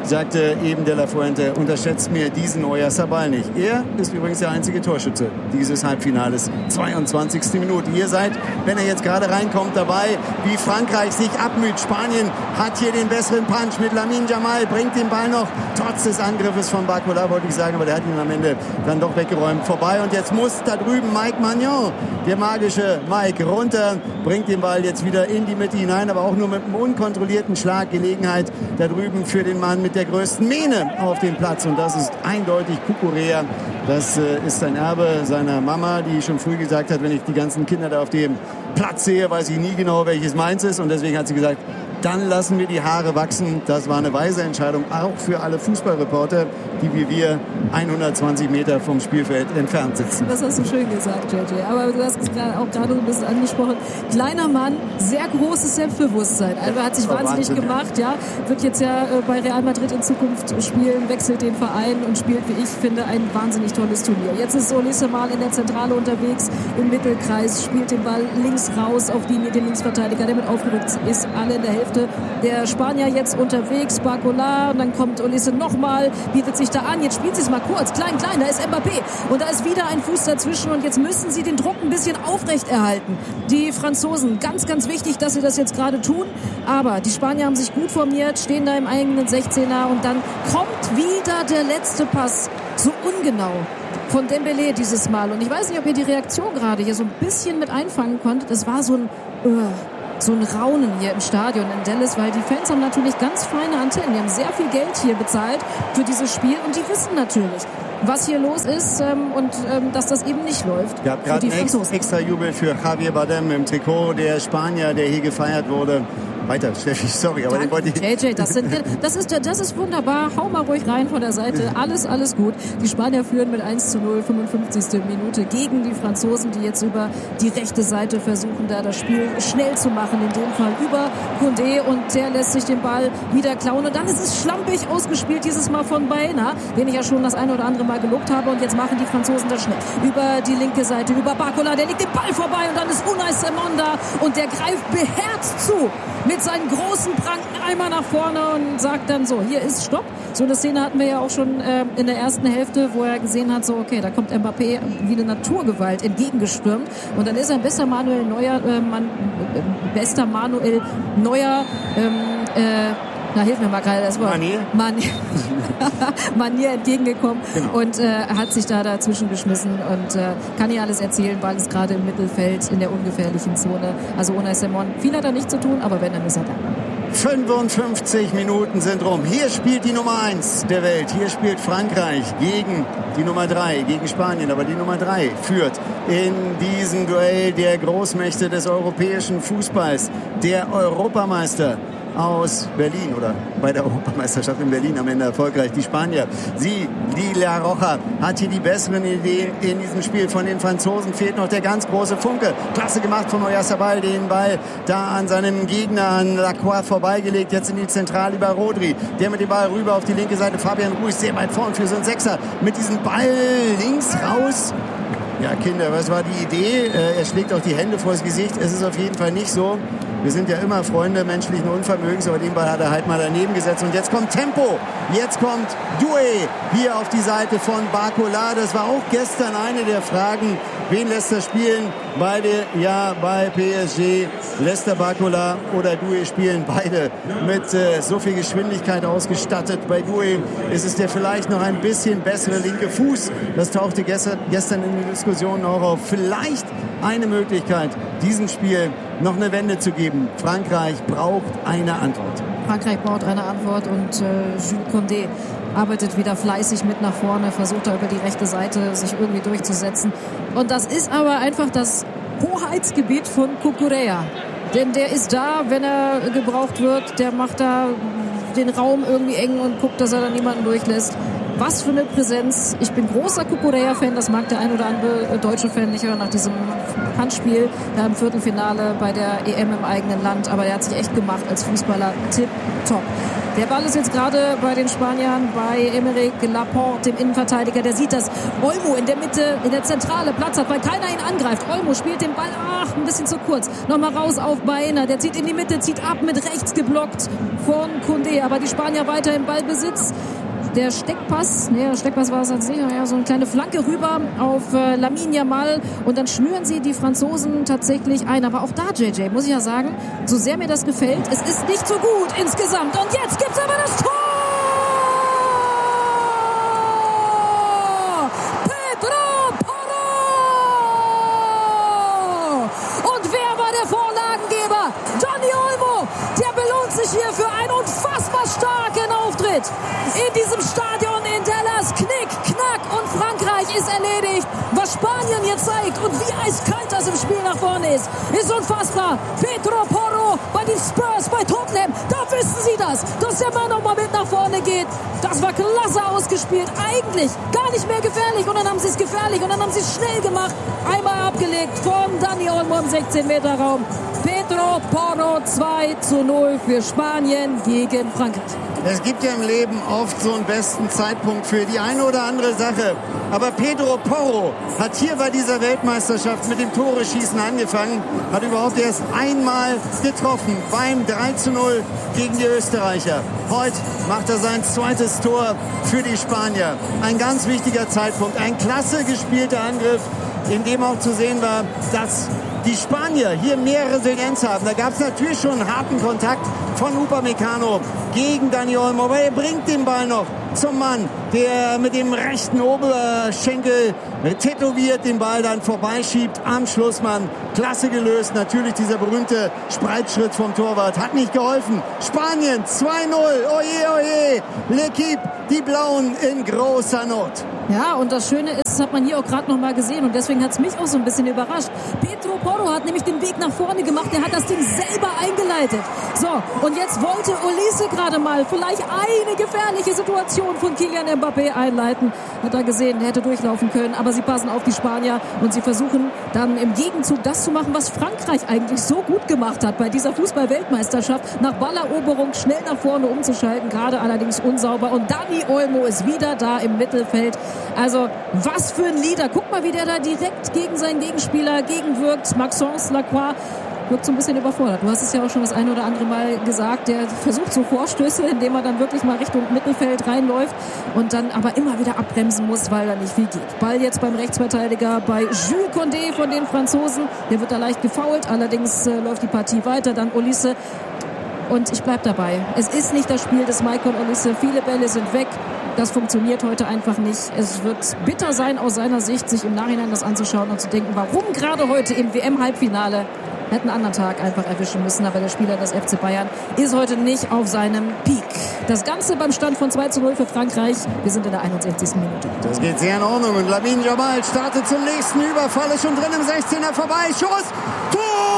sagte eben De La Fuente, unterschätzt mir diesen Oyarzabal nicht. Er ist übrigens der einzige Torschütze dieses Halbfinales. 22. Minute. Ihr seid, wenn er jetzt gerade reinkommt, dabei, wie Frankreich sich abmüht. Spanien hat hier den besseren Punch mit Lamine Yamal, bringt den Ball noch, trotz des Angriffes von Barcola, wollte ich sagen, aber der hat ihn am Ende dann doch weggeräumt. Vorbei und jetzt muss da drüben Mike Maignan, der magische Mike, runter, bringt den Ball jetzt wieder in die Mitte hinein, aber auch nur mit einem unkontrollierten Schlag. Gelegenheit da drüben für den Mann mit der größten Mähne auf dem Platz und das ist eindeutig Cucurella. Das ist ein Erbe seiner Mama, die schon früh gesagt hat, wenn ich die ganzen Kinder da auf dem Platz sehe, weiß ich nie genau, welches meins ist und deswegen hat sie gesagt, dann lassen wir die Haare wachsen. Das war eine weise Entscheidung, auch für alle Fußballreporter, die wie wir 120 Meter vom Spielfeld entfernt sitzen. Das hast du schön gesagt, JJ. Aber du hast es auch gerade ein bisschen angesprochen. Kleiner Mann, sehr großes Selbstbewusstsein. Also hat sich wahnsinnig gemacht. Ja, wird jetzt ja bei Real Madrid in Zukunft spielen, wechselt den Verein und spielt, wie ich finde, ein wahnsinnig tolles Turnier. Jetzt ist Olise mal in der Zentrale unterwegs, im Mittelkreis, spielt den Ball links raus auf den Linksverteidiger, der mit aufgerückt ist, alle in der Hälfte. Der Spanier jetzt unterwegs, Barcola, und dann kommt Olise nochmal, bietet sich da an, jetzt spielt sie es mal kurz, klein, da ist Mbappé und da ist wieder ein Fuß dazwischen und jetzt müssen sie den Druck ein bisschen aufrechterhalten. Die Franzosen, ganz, ganz wichtig, dass sie das jetzt gerade tun, aber die Spanier haben sich gut formiert, stehen da im eigenen 16er und dann kommt wieder der letzte Pass, so ungenau von Dembélé dieses Mal und ich weiß nicht, ob ihr die Reaktion gerade hier so ein bisschen mit einfangen konntet, das war so ein Raunen hier im Stadion in Dallas, weil die Fans haben natürlich ganz feine Antennen. Die haben sehr viel Geld hier bezahlt für dieses Spiel und die wissen natürlich, was hier los ist und dass das eben nicht läuft. Es gab gerade einen extra Jubel für Javier Bardem im Trikot, der Spanier, der hier gefeiert wurde. Weiter, Steffi, sorry, aber den wollte ich... JJ, das ist wunderbar. Hau mal ruhig rein von der Seite. Alles gut. Die Spanier führen mit 1:0, 55. Minute gegen die Franzosen, die jetzt über die rechte Seite versuchen, da das Spiel schnell zu machen. In dem Fall über Koundé und der lässt sich den Ball wieder klauen. Und dann ist es schlampig ausgespielt, dieses Mal von Baena, den ich ja schon das eine oder andere Mal gelobt habe. Und jetzt machen die Franzosen das schnell. Über die linke Seite, über Barcola, der legt den Ball vorbei und dann ist Unai Simon da und der greift beherzt zu. Mit seinen großen Pranken einmal nach vorne und sagt dann so, hier ist Stopp. So eine Szene hatten wir ja auch schon in der ersten Hälfte, wo er gesehen hat, so okay, da kommt Mbappé wie eine Naturgewalt entgegengestürmt. Und dann ist ein bester Manuel Neuer, hilf mir mal gerade das Wort. Manier entgegengekommen und hat sich da dazwischen geschmissen und kann hier alles erzählen, weil es gerade im Mittelfeld in der ungefährlichen Zone. Also Unai Simon, viel hat er nicht zu tun, aber wenn, dann ist er da. 55 Minuten sind rum. Hier spielt die Nummer 1 der Welt. Hier spielt Frankreich gegen die Nummer 3, gegen Spanien. Aber die Nummer 3 führt in diesem Duell der Großmächte des europäischen Fußballs. Der Europameister aus Berlin oder bei der Europameisterschaft in Berlin am Ende erfolgreich. Die Spanier, die La Roja hat hier die besseren Ideen in diesem Spiel. Von den Franzosen fehlt noch der ganz große Funke. Klasse gemacht von Oyarzabal, den Ball da an seinem Gegner, an Lacroix vorbeigelegt. Jetzt in die Zentrale über Rodri. Der mit dem Ball rüber auf die linke Seite. Fabian Ruiz sehr weit vorn für so einen Sechser. Mit diesem Ball links raus. Ja, Kinder, was war die Idee? Er schlägt auch die Hände vors Gesicht. Es ist auf jeden Fall nicht so. Wir sind ja immer Freunde menschlichen Unvermögens, aber den Ball hat er halt mal daneben gesetzt. Und jetzt kommt Tempo. Jetzt kommt Doué hier auf die Seite von Barcola. Das war auch gestern eine der Fragen. Wen lässt er spielen? Beide, ja, bei PSG. Lässt er Barcola oder Doué spielen? Beide mit so viel Geschwindigkeit ausgestattet. Bei Doué ist es der vielleicht noch ein bisschen bessere linke Fuß. Das tauchte gestern in den Diskussionen auch auf. Vielleicht eine Möglichkeit, diesem Spiel noch eine Wende zu geben. Frankreich braucht eine Antwort. Frankreich braucht eine Antwort und Jules Koundé arbeitet wieder fleißig mit nach vorne, versucht da über die rechte Seite sich irgendwie durchzusetzen. Und das ist aber einfach das Hoheitsgebiet von Cucurella. Denn der ist da, wenn er gebraucht wird. Der macht da den Raum irgendwie eng und guckt, dass er da niemanden durchlässt. Was für eine Präsenz. Ich bin großer Cucurella-Fan, das mag der ein oder andere deutsche Fan nicht hören nach diesem Handspiel da im Viertelfinale bei der EM im eigenen Land. Aber der hat sich echt gemacht als Fußballer. Tipptopp. Der Ball ist jetzt gerade bei den Spaniern, bei Aymeric Laporte, dem Innenverteidiger. Der sieht, dass Olmo in der Mitte, in der Zentrale Platz hat, weil keiner ihn angreift. Olmo spielt den Ball, ein bisschen zu kurz. Nochmal raus auf Baena. Der zieht in die Mitte, zieht ab, mit rechts geblockt von Koundé. Aber die Spanier weiter im Ballbesitz. Der Steckpass war es an sich, ja, so eine kleine Flanke rüber auf Lamine Yamal und dann schnüren sie die Franzosen tatsächlich ein. Aber auch da, JJ, muss ich ja sagen, so sehr mir das gefällt, es ist nicht so gut insgesamt. Und jetzt gibt's aber das Tor! Pedro Porro! Und wer war der Vorlagengeber? Dani Olmo! Der belohnt sich hier für einen unfassbar starken Auftritt in diesem Stadion in Dallas. Knick, Knack und Frankreich ist erledigt. Was Spanien jetzt zeigt und wie eiskalt das im Spiel nach vorne ist unfassbar. Pedro Porro bei den Spurs, bei Tottenham, da wissen sie das, dass der Mann nochmal mit nach vorne geht. Das war klasse ausgespielt. Eigentlich gar nicht mehr gefährlich und dann haben sie es gefährlich und dann haben sie es schnell gemacht. Einmal abgelegt von Dani Olmo im 16-Meter-Raum. Pedro Porro 2:0 für Spanien gegen Frankreich. Es gibt ja im Leben oft so einen besten Zeitpunkt für die eine oder andere Sache. Aber Pedro Porro hat hier bei dieser Weltmeisterschaft mit dem Tore-Schießen angefangen, hat überhaupt erst einmal getroffen beim 3:0 gegen die Österreicher. Heute macht er sein zweites Tor für die Spanier. Ein ganz wichtiger Zeitpunkt, ein klasse gespielter Angriff, in dem auch zu sehen war, dass die Spanier hier mehr Resilienz haben. Da gab es natürlich schon einen harten Kontakt von Upamecano gegen Dani Olmo, aber er bringt den Ball noch zum Mann, der mit dem rechten Oberschenkel tätowiert den Ball dann vorbeischiebt am Schlussmann. Klasse gelöst, natürlich dieser berühmte Spreitschritt vom Torwart hat nicht geholfen. Spanien 2:0, oje, oje, L'Équipe, die Blauen in großer Not. Ja, und das Schöne ist, das hat man hier auch gerade noch mal gesehen und deswegen hat es mich auch so ein bisschen überrascht. Pedro Porro hat nämlich den Weg nach vorne gemacht, der hat das Ding selber eingeleitet. So, und jetzt wollte Olise gerade mal vielleicht eine gefährliche Situation von Kylian Mbappé einleiten. Hat er gesehen, der hätte durchlaufen können, aber sie passen auf die Spanier und sie versuchen dann im Gegenzug das zu machen, was Frankreich eigentlich so gut gemacht hat bei dieser Fußball-Weltmeisterschaft, nach Balleroberung schnell nach vorne umzuschalten, gerade allerdings unsauber. Und Dani Olmo ist wieder da im Mittelfeld. Also, was für ein Leader. Guck mal, wie der da direkt gegen seinen Gegenspieler gegenwirkt. Maxence Lacroix wirkt so ein bisschen überfordert. Du hast es ja auch schon das eine oder andere Mal gesagt. Der versucht so Vorstöße, indem er dann wirklich mal Richtung Mittelfeld reinläuft und dann aber immer wieder abbremsen muss, weil da nicht viel geht. Ball jetzt beim Rechtsverteidiger bei Jules Koundé von den Franzosen. Der wird da leicht gefoult. Allerdings läuft die Partie weiter. Dann Olise. Und ich bleib dabei. Es ist nicht das Spiel des Michael Olise. Viele Bälle sind weg. Das funktioniert heute einfach nicht. Es wird bitter sein aus seiner Sicht, sich im Nachhinein das anzuschauen und zu denken, warum gerade heute im WM-Halbfinale hätten einen anderen Tag einfach erwischen müssen. Aber der Spieler des FC Bayern ist heute nicht auf seinem Peak. Das Ganze beim Stand von 2:0 für Frankreich. Wir sind in der 61. Minute. Das geht sehr in Ordnung. Und Lamine Yamal startet zum nächsten Überfall. Ist schon drin im 16er vorbei. Schuss. Tor!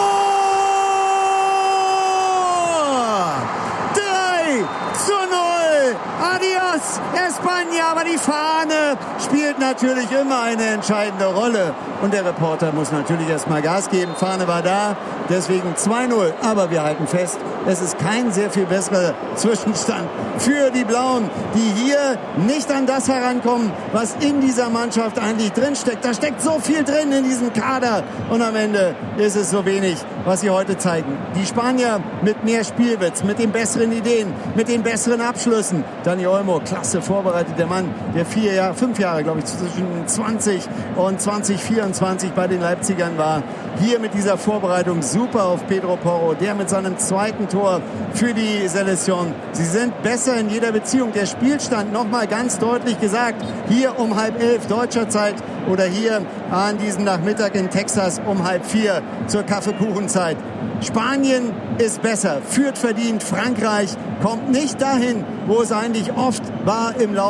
3:0. Adios, España. Aber die Fahne spielt natürlich immer eine entscheidende Rolle. Und der Reporter muss natürlich erstmal Gas geben. Fahne war da, deswegen 2:0. Aber wir halten fest, es ist kein sehr viel besserer Zwischenstand für die Blauen, die hier nicht an das herankommen, was in dieser Mannschaft eigentlich drinsteckt. Da steckt so viel drin in diesem Kader. Und am Ende ist es so wenig, was sie heute zeigen. Die Spanier mit mehr Spielwitz, mit den besseren Ideen, mit den besseren Abschlüssen. Dani Olmo, klasse vorbereitet, der Mann, der 5 Jahre, glaube ich, zwischen 20 und 2024 bei den Leipzigern war. Hier mit dieser Vorbereitung super auf Pedro Porro, der mit seinem zweiten Tor für die Selektion. Sie sind besser in jeder Beziehung. Der Spielstand, nochmal ganz deutlich gesagt, hier um 10:30 deutscher Zeit oder hier an diesem Nachmittag in Texas um 3:30 zur Kaffeekuchenzeit. Spanien ist besser, führt verdient. Frankreich kommt nicht dahin, wo es eigentlich oft war im Lauf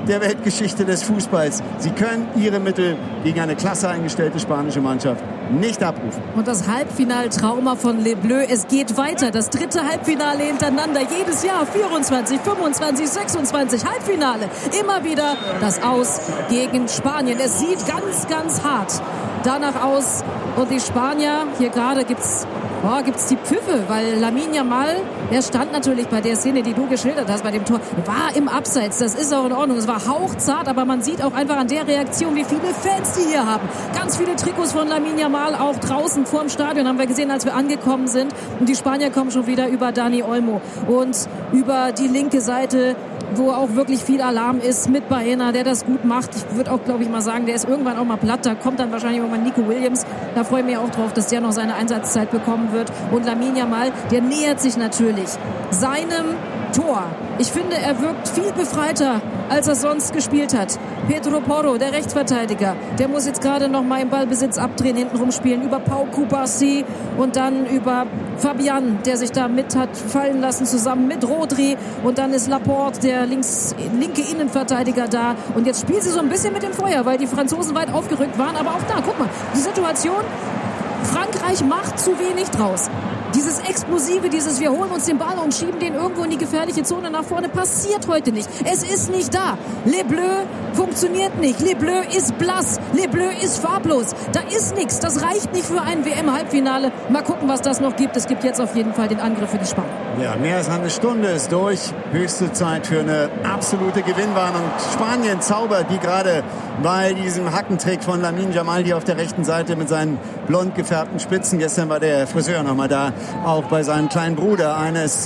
der Weltgeschichte des Fußballs. Sie können ihre Mittel gegen eine klasse eingestellte spanische Mannschaft nicht abrufen. Und das Halbfinaltrauma von Les Bleus, es geht weiter. Das 3. Halbfinale hintereinander. Jedes Jahr 24, 25, 26 Halbfinale. Immer wieder das Aus gegen Spanien. Es sieht ganz, ganz hart danach aus. Und die Spanier, hier gerade gibt's die Pfiffe, weil Lamine Yamal, der stand natürlich bei der Szene, die du geschildert hast, bei dem Tor, war im Abseits. Das ist auch in Ordnung. Es war hauchzart, aber man sieht auch einfach an der Reaktion, wie viele Fans die hier haben. Ganz viele Trikots von Lamine Yamal, auch draußen vorm Stadion, haben wir gesehen, als wir angekommen sind. Und die Spanier kommen schon wieder über Dani Olmo und über die linke Seite, wo auch wirklich viel Alarm ist mit Baena, der das gut macht. Ich würde auch, glaube ich, mal sagen, der ist irgendwann auch mal platt. Da kommt dann wahrscheinlich irgendwann Nico Williams. Da freue ich mich auch drauf, dass der noch seine Einsatzzeit bekommen wird. Und Lamine Yamal, der nähert sich natürlich seinem Tor. Ich finde, er wirkt viel befreiter, als er sonst gespielt hat. Pedro Porro, der Rechtsverteidiger, der muss jetzt gerade noch mal im Ballbesitz abdrehen, hinten rumspielen, über Pau Cubarsí und dann über Fabian, der sich da mit hat fallen lassen, zusammen mit Rodri. Und dann ist Laporte, der linke Innenverteidiger, da. Und jetzt spielt sie so ein bisschen mit dem Feuer, weil die Franzosen weit aufgerückt waren. Aber auch da, guck mal, die Situation, Frankreich macht zu wenig draus. Dieses Explosive, wir holen uns den Ball und schieben den irgendwo in die gefährliche Zone nach vorne, passiert heute nicht. Es ist nicht da. Les Bleus funktioniert nicht. Les Bleus ist blass. Les Bleus ist farblos. Da ist nichts. Das reicht nicht für ein WM-Halbfinale. Mal gucken, was das noch gibt. Es gibt jetzt auf jeden Fall den Angriff für die Spanier. Ja, mehr als eine Stunde ist durch. Höchste Zeit für eine absolute Gewinnwarnung. Spanien zaubert die gerade bei diesem Hackentrick von Lamine Yamal, die auf der rechten Seite mit seinen blond gefärbten Spitzen. Gestern war der Friseur noch mal da. Auch bei seinem kleinen Bruder, eines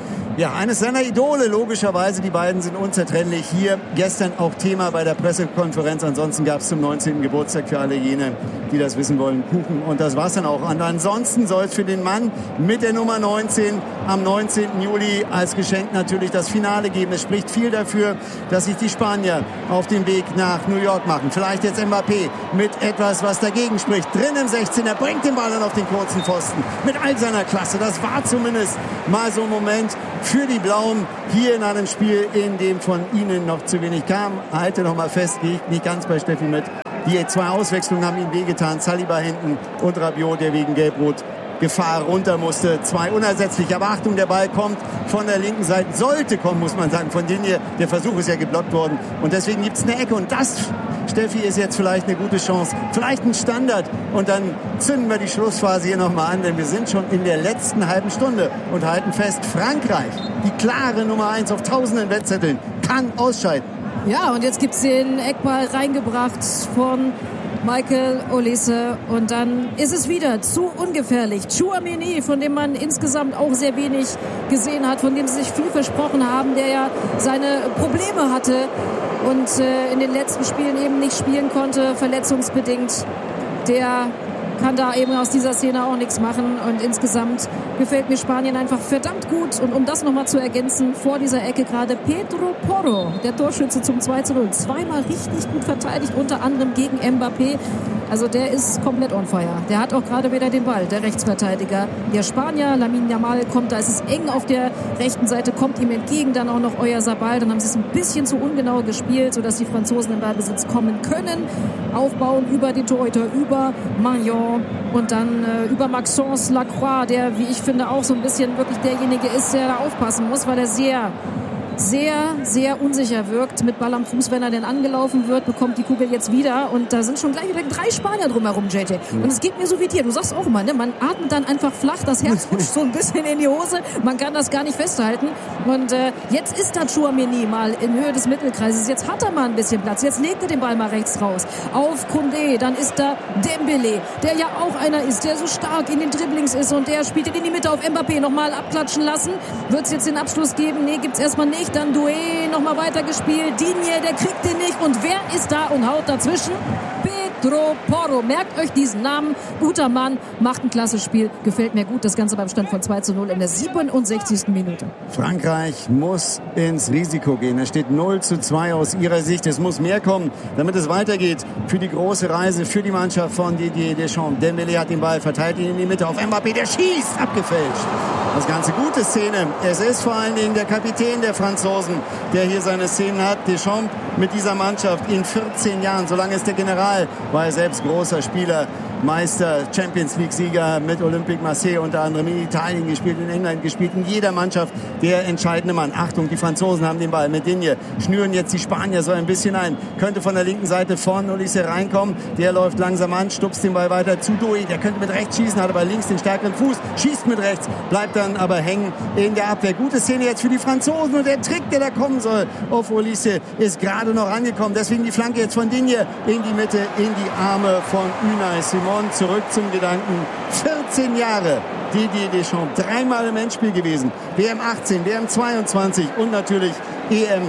seiner Idole, logischerweise. Die beiden sind unzertrennlich. Hier gestern auch Thema bei der Pressekonferenz. Ansonsten gab es zum 19. Geburtstag für alle jene, die das wissen wollen, Kuchen. Und das war's dann auch. Und ansonsten soll es für den Mann mit der Nummer 19 am 19. Juli als Geschenk natürlich das Finale geben. Es spricht viel dafür, dass sich die Spanier auf den Weg nach New York machen. Vielleicht jetzt Mbappé mit etwas, was dagegen spricht. Drin im 16. Er bringt den Ball dann auf den kurzen Pfosten. Mit all seiner Klasse. Das war zumindest mal so ein Moment für die Blauen hier in einem Spiel, in dem von ihnen noch zu wenig kam. Halte noch mal fest, gehe ich nicht ganz bei Steffi mit. Die 2 Auswechslungen haben ihm wehgetan. Saliba hinten und Rabiot, der wegen Gelb-Rot Gefahr runter musste. 2 unersetzlich. Aber Achtung, der Ball kommt von der linken Seite. Sollte kommen, muss man sagen. Von denen hier, der Versuch ist ja geblockt worden. Und deswegen gibt es eine Ecke. Und das, Steffi, ist jetzt vielleicht eine gute Chance. Vielleicht ein Standard. Und dann zünden wir die Schlussphase hier nochmal an. Denn wir sind schon in der letzten halben Stunde und halten fest, Frankreich, die klare Nummer 1 auf tausenden Wettzetteln, kann ausscheiden. Ja, und jetzt gibt es den Eckball reingebracht von Michael Olise und dann ist es wieder zu ungefährlich. Tchouaméni, von dem man insgesamt auch sehr wenig gesehen hat, von dem sie sich viel versprochen haben, der ja seine Probleme hatte und in den letzten Spielen eben nicht spielen konnte, verletzungsbedingt. Der kann da eben aus dieser Szene auch nichts machen und insgesamt gefällt mir Spanien einfach verdammt gut. Und um das nochmal zu ergänzen, vor dieser Ecke gerade Pedro Porro, der Torschütze zum 2:0. Zweimal richtig gut verteidigt, unter anderem gegen Mbappé. Also der ist komplett on fire. Der hat auch gerade wieder den Ball, der Rechtsverteidiger. Der Spanier, Lamine Yamal, kommt, da ist es eng auf der rechten Seite, kommt ihm entgegen, dann auch noch Oyarzabal. Dann haben sie es ein bisschen zu ungenau gespielt, sodass die Franzosen in Ballbesitz kommen können. Aufbauen über die Torhüter, über Magnon und dann über Maxence Lacroix, der, wie ich finde, auch so ein bisschen wirklich derjenige ist, der da aufpassen muss, weil er sehr, sehr unsicher wirkt. Mit Ball am Fuß, wenn er denn angelaufen wird, bekommt die Kugel jetzt wieder. Und da sind schon gleich wieder 3 Spanier drumherum, JJ. Und es geht mir so wie dir. Du sagst auch immer, ne? Man atmet dann einfach flach, das Herz rutscht so ein bisschen in die Hose. Man kann das gar nicht festhalten. Und jetzt ist da Tchouaméni mal in Höhe des Mittelkreises. Jetzt hat er mal ein bisschen Platz. Jetzt legt er den Ball mal rechts raus. Auf Koundé. Dann ist da Dembélé, der ja auch einer ist, der so stark in den Dribblings ist. Und der spielt in die Mitte auf Mbappé. Nochmal abklatschen lassen. Wird es jetzt den Abschluss geben? Nee, gibt's erstmal nicht. Dann Doué nochmal weitergespielt. Digne, der kriegt den nicht. Und wer ist da und haut dazwischen? Pedro Porro. Merkt euch diesen Namen. Guter Mann, macht ein klasse Spiel. Gefällt mir gut. Das Ganze beim Stand von 2:0 in der 67. Minute. Frankreich muss ins Risiko gehen. Es steht 0:2 aus ihrer Sicht. Es muss mehr kommen, damit es weitergeht für die große Reise, für die Mannschaft von Didier Deschamps. Dembélé hat den Ball, verteilt ihn in die Mitte auf Mbappé. Der schießt, abgefälscht. Das ganze gute Szene. Es ist vor allen Dingen der Kapitän der Franzosen, der hier seine Szenen hat. Deschamps mit dieser Mannschaft in 14 Jahren. So lange ist der General, war er selbst großer Spieler. Meister, Champions League-Sieger mit Olympique Marseille unter anderem in Italien gespielt, in England gespielt, in jeder Mannschaft der entscheidende Mann. Achtung, die Franzosen haben den Ball mit Digne, schnüren jetzt die Spanier so ein bisschen ein, könnte von der linken Seite vorne Olise reinkommen, der läuft langsam an, stupst den Ball weiter zu Doué, der könnte mit rechts schießen, hat aber links den stärkeren Fuß, schießt mit rechts, bleibt dann aber hängen in der Abwehr. Gute Szene jetzt für die Franzosen und der Trick, der da kommen soll auf Olise, ist gerade noch angekommen, deswegen die Flanke jetzt von Digne in die Mitte, in die Arme von Unai Simon. Zurück zum Gedanken. 14 Jahre Didier Deschamps. 3-mal im Endspiel gewesen. WM 18, WM 22 und natürlich EM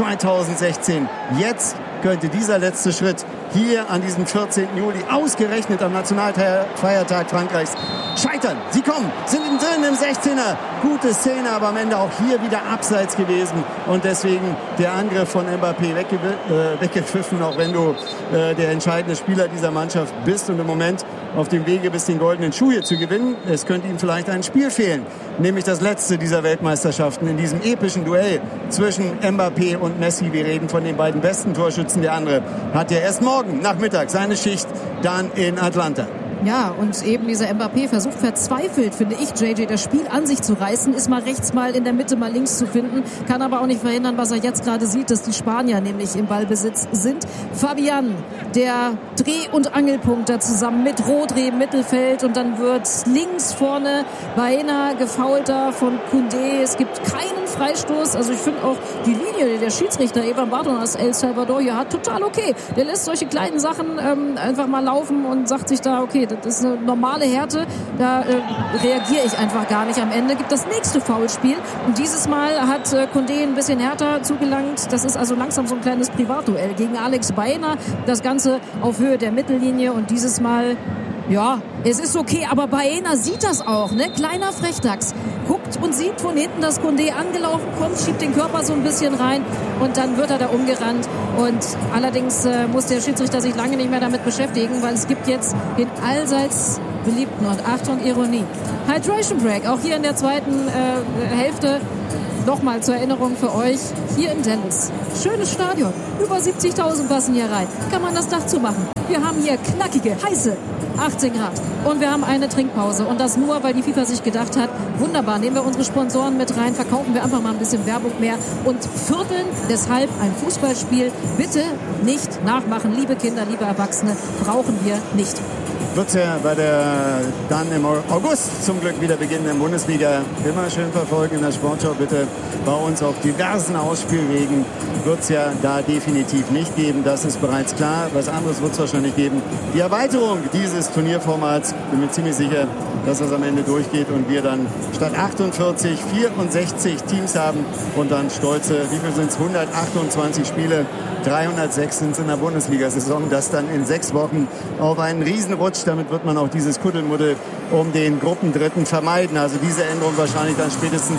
2016. Jetzt könnte dieser letzte Schritt hier an diesem 14. Juli ausgerechnet am Nationalfeiertag Frankreichs scheitern. Sie kommen, sind drin im 16er. Gute Szene, aber am Ende auch hier wieder abseits gewesen. Und deswegen der Angriff von Mbappé weggepfiffen, auch wenn du der entscheidende Spieler dieser Mannschaft bist und im Moment auf dem Wege bist, den goldenen Schuh hier zu gewinnen. Es könnte ihm vielleicht ein Spiel fehlen, nämlich das letzte dieser Weltmeisterschaften in diesem epischen Duell zwischen Mbappé und Messi. Wir reden von den beiden besten Torschützen. Der andere hat ja erst morgen Nachmittag seine Schicht dann in Atlanta. Ja, und eben dieser Mbappé versucht verzweifelt, finde ich, JJ, das Spiel an sich zu reißen, ist mal rechts, mal in der Mitte, mal links zu finden, kann aber auch nicht verhindern, was er jetzt gerade sieht, dass die Spanier nämlich im Ballbesitz sind. Fabian, der Dreh- und Angelpunkt da zusammen mit Rodri im Mittelfeld und dann wird links vorne Baena gefoulter von Koundé. Es gibt keinen Freistoß, also ich finde auch die Linie, die der Schiedsrichter Evan Barton aus El Salvador hier hat, total okay. Der lässt solche kleinen Sachen einfach mal laufen und sagt sich da, okay, das ist eine normale Härte, da reagiere ich einfach gar nicht. Am Ende gibt das nächste Foulspiel und dieses Mal hat Koundé ein bisschen härter zugelangt. Das ist also langsam so ein kleines Privatduell gegen Alex Baena. Das Ganze auf Höhe der Mittellinie und dieses Mal, ja, es ist okay, aber Baena sieht das auch, ne? Kleiner Frechdachs. Guckt und sieht von hinten, dass Koundé angelaufen kommt, schiebt den Körper so ein bisschen rein und dann wird er da umgerannt. Und allerdings muss der Schiedsrichter sich lange nicht mehr damit beschäftigen, weil es gibt jetzt den allseits beliebten und Achtung, Ironie, Hydration Break, auch hier in der zweiten Hälfte. Nochmal zur Erinnerung für euch, hier in Dallas. Schönes Stadion, über 70.000 passen hier rein. Kann man das Dach zumachen. Wir haben hier knackige, heiße 18 Grad. Und wir haben eine Trinkpause. Und das nur, weil die FIFA sich gedacht hat, wunderbar, nehmen wir unsere Sponsoren mit rein, verkaufen wir einfach mal ein bisschen Werbung mehr und vierteln deshalb ein Fußballspiel. Bitte nicht nachmachen, liebe Kinder, liebe Erwachsene, brauchen wir nicht. Wird ja bei der dann im August zum Glück wieder beginnenden Bundesliga immer schön verfolgen in der Sportschau. Bitte bei uns auf diversen Ausspielwegen wird es ja da definitiv nicht geben. Das ist bereits klar. Was anderes wird es wahrscheinlich geben. Die Erweiterung dieses Turnierformats, bin mir ziemlich sicher, dass das am Ende durchgeht und wir dann statt 48 64 Teams haben und dann stolze, wie viel sind es, 128 Spiele, 306 sind es in der Bundesliga-Saison, das dann in 6 Wochen auf einen Riesenrutsch. Damit wird man auch dieses Kuddelmuddel um den Gruppendritten vermeiden. Also diese Änderung wahrscheinlich dann spätestens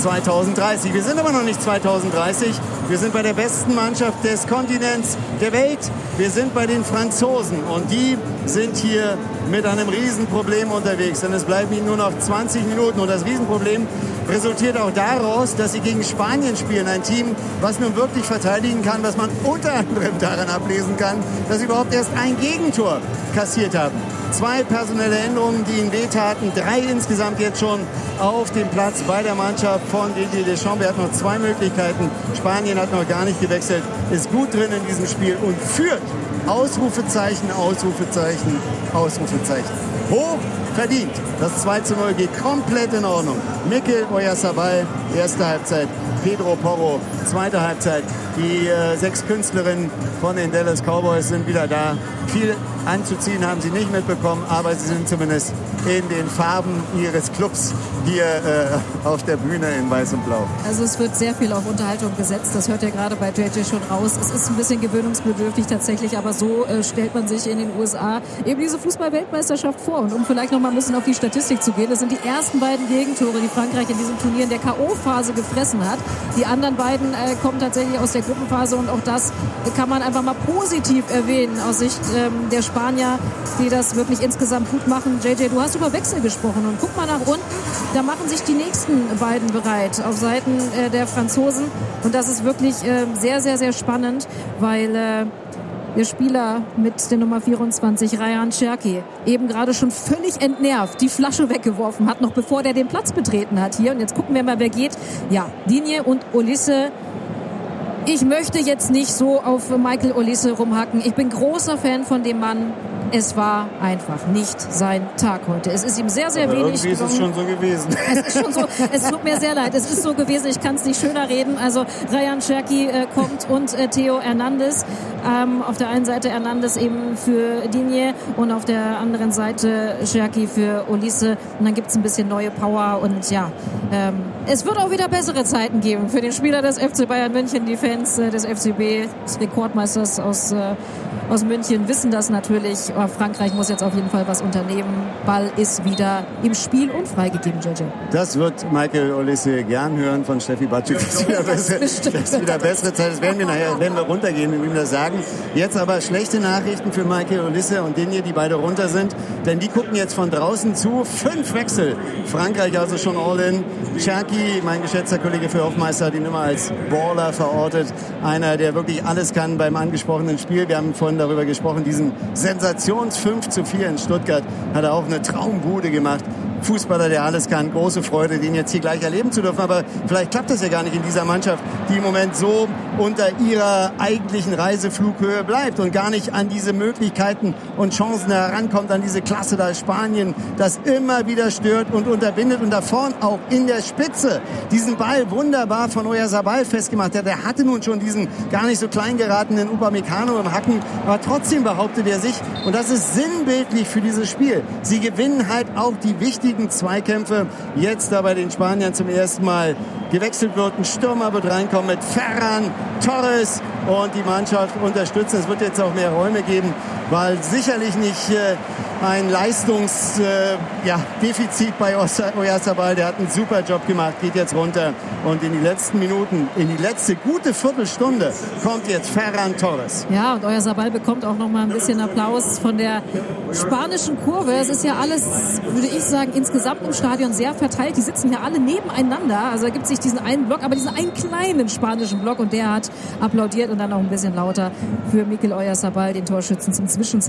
2030. Wir sind aber noch nicht 2030. Wir sind bei der besten Mannschaft des Kontinents, der Welt. Wir sind bei den Franzosen und die sind hier mit einem Riesenproblem unterwegs. Denn es bleiben ihnen nur noch 20 Minuten und das Riesenproblem resultiert auch daraus, dass sie gegen Spanien spielen. Ein Team, was nun wirklich verteidigen kann, was man unter anderem daran ablesen kann, dass sie überhaupt erst ein Gegentor kassiert haben. 2 personelle Änderungen, die ihnen wehtaten. 3 insgesamt jetzt schon auf dem Platz bei der Mannschaft von Didier Deschamps. Er hat noch 2 Möglichkeiten. Spanien hat noch gar nicht gewechselt, ist gut drin in diesem Spiel und führt. Ausrufezeichen, Ausrufezeichen, Ausrufezeichen. Hoch verdient. Das 2:0 geht komplett in Ordnung. Mikel Oyarzabal, erste Halbzeit. Pedro Porro, zweite Halbzeit. Die 6 Künstlerinnen von den Dallas Cowboys sind wieder da. Viel anzuziehen haben sie nicht mitbekommen, aber sie sind zumindest in den Farben ihres Clubs hier auf der Bühne in Weiß und Blau. Also es wird sehr viel auf Unterhaltung gesetzt. Das hört ihr gerade bei JJ schon raus. Es ist ein bisschen gewöhnungsbedürftig tatsächlich, aber so stellt man sich in den USA eben diese Fußball-Weltmeisterschaft vor. Und um vielleicht noch mal ein bisschen auf die Statistik zu gehen, das sind die ersten beiden Gegentore, die Frankreich in diesem Turnier in der K.O.-Phase gefressen hat. Die anderen beiden kommen tatsächlich aus der Gruppenphase und auch das kann man einfach mal positiv erwähnen aus Sicht der Spanier, die das wirklich insgesamt gut machen. JJ, du hast über Wechsel gesprochen und guck mal nach unten, da machen sich die nächsten beiden bereit auf Seiten der Franzosen und das ist wirklich sehr, sehr, sehr spannend, weil der Spieler mit der Nummer 24, Rayan Cherki, eben gerade schon völlig entnervt die Flasche weggeworfen hat, noch bevor der den Platz betreten hat hier. Und jetzt gucken wir mal, wer geht. Ja, Digne und Olise. Ich möchte jetzt nicht so auf Michael Olise rumhacken. Ich bin großer Fan von dem Mann. Es war einfach nicht sein Tag heute. Es ist ihm sehr, sehr aber wenig irgendwie ist es schon so gewesen. Es ist schon so. Es tut mir sehr leid. Es ist so gewesen. Ich kann es nicht schöner reden. Also Rayan Cherki kommt und Theo Hernandez. Auf der einen Seite Hernandez eben für Digne und auf der anderen Seite Cherki für Olise. Und dann gibt es ein bisschen neue Power. Und ja, es wird auch wieder bessere Zeiten geben für den Spieler des FC Bayern München. Die Fans des FCB, des Rekordmeisters aus München, wissen das natürlich. Aber Frankreich muss jetzt auf jeden Fall was unternehmen. Ball ist wieder im Spiel und freigegeben, JJ. Das wird Michael Olise gern hören von Steffi Batschuk. Das ist wieder bessere Zeit. Das werden wir runtergehen und ihm das sagen. Jetzt aber schlechte Nachrichten für Michael Olise und Digne, die beide runter sind. Denn die gucken jetzt von draußen zu. 5 Wechsel. Frankreich also schon all in. Cherki, mein geschätzter Kollege für Hofmeister, hat ihn immer als Baller verortet. Einer, der wirklich alles kann beim angesprochenen Spiel. Wir haben vorhin darüber gesprochen, diesen Sensations 5:4 in Stuttgart hat er auch eine Traumbude gemacht. Fußballer, der alles kann. Große Freude, den jetzt hier gleich erleben zu dürfen. Aber vielleicht klappt das ja gar nicht in dieser Mannschaft, die im Moment so unter ihrer eigentlichen Reiseflughöhe bleibt und gar nicht an diese Möglichkeiten und Chancen herankommt, an diese Klasse da Spanien, das immer wieder stört und unterbindet. Und da vorn auch in der Spitze diesen Ball wunderbar von Oyarzabal festgemacht. Der hatte nun schon diesen gar nicht so klein geratenen Upamecano im Hacken, aber trotzdem behauptet er sich. Und das ist sinnbildlich für dieses Spiel. Sie gewinnen halt auch die wichtigen Zweikämpfe. Jetzt da bei den Spaniern zum ersten Mal gewechselt wird. Ein Stürmer wird reinkommen mit Ferran Torres und die Mannschaft unterstützen. Es wird jetzt auch mehr Räume geben, weil sicherlich nicht ein Leistungsdefizit bei Oyarzabal. Der hat einen super Job gemacht, geht jetzt runter und in die letzten Minuten, in die letzte gute Viertelstunde kommt jetzt Ferran Torres. Ja, und Oyarzabal bekommt auch noch mal ein bisschen Applaus von der spanischen Kurve. Es ist ja alles, würde ich sagen, insgesamt im Stadion sehr verteilt. Die sitzen ja alle nebeneinander. Also da gibt es nicht diesen einen Block, aber diesen einen kleinen spanischen Block und der hat applaudiert und dann auch ein bisschen lauter für Mikel Oyarzabal, den Torschützen zum Zwischenzeitpunkt.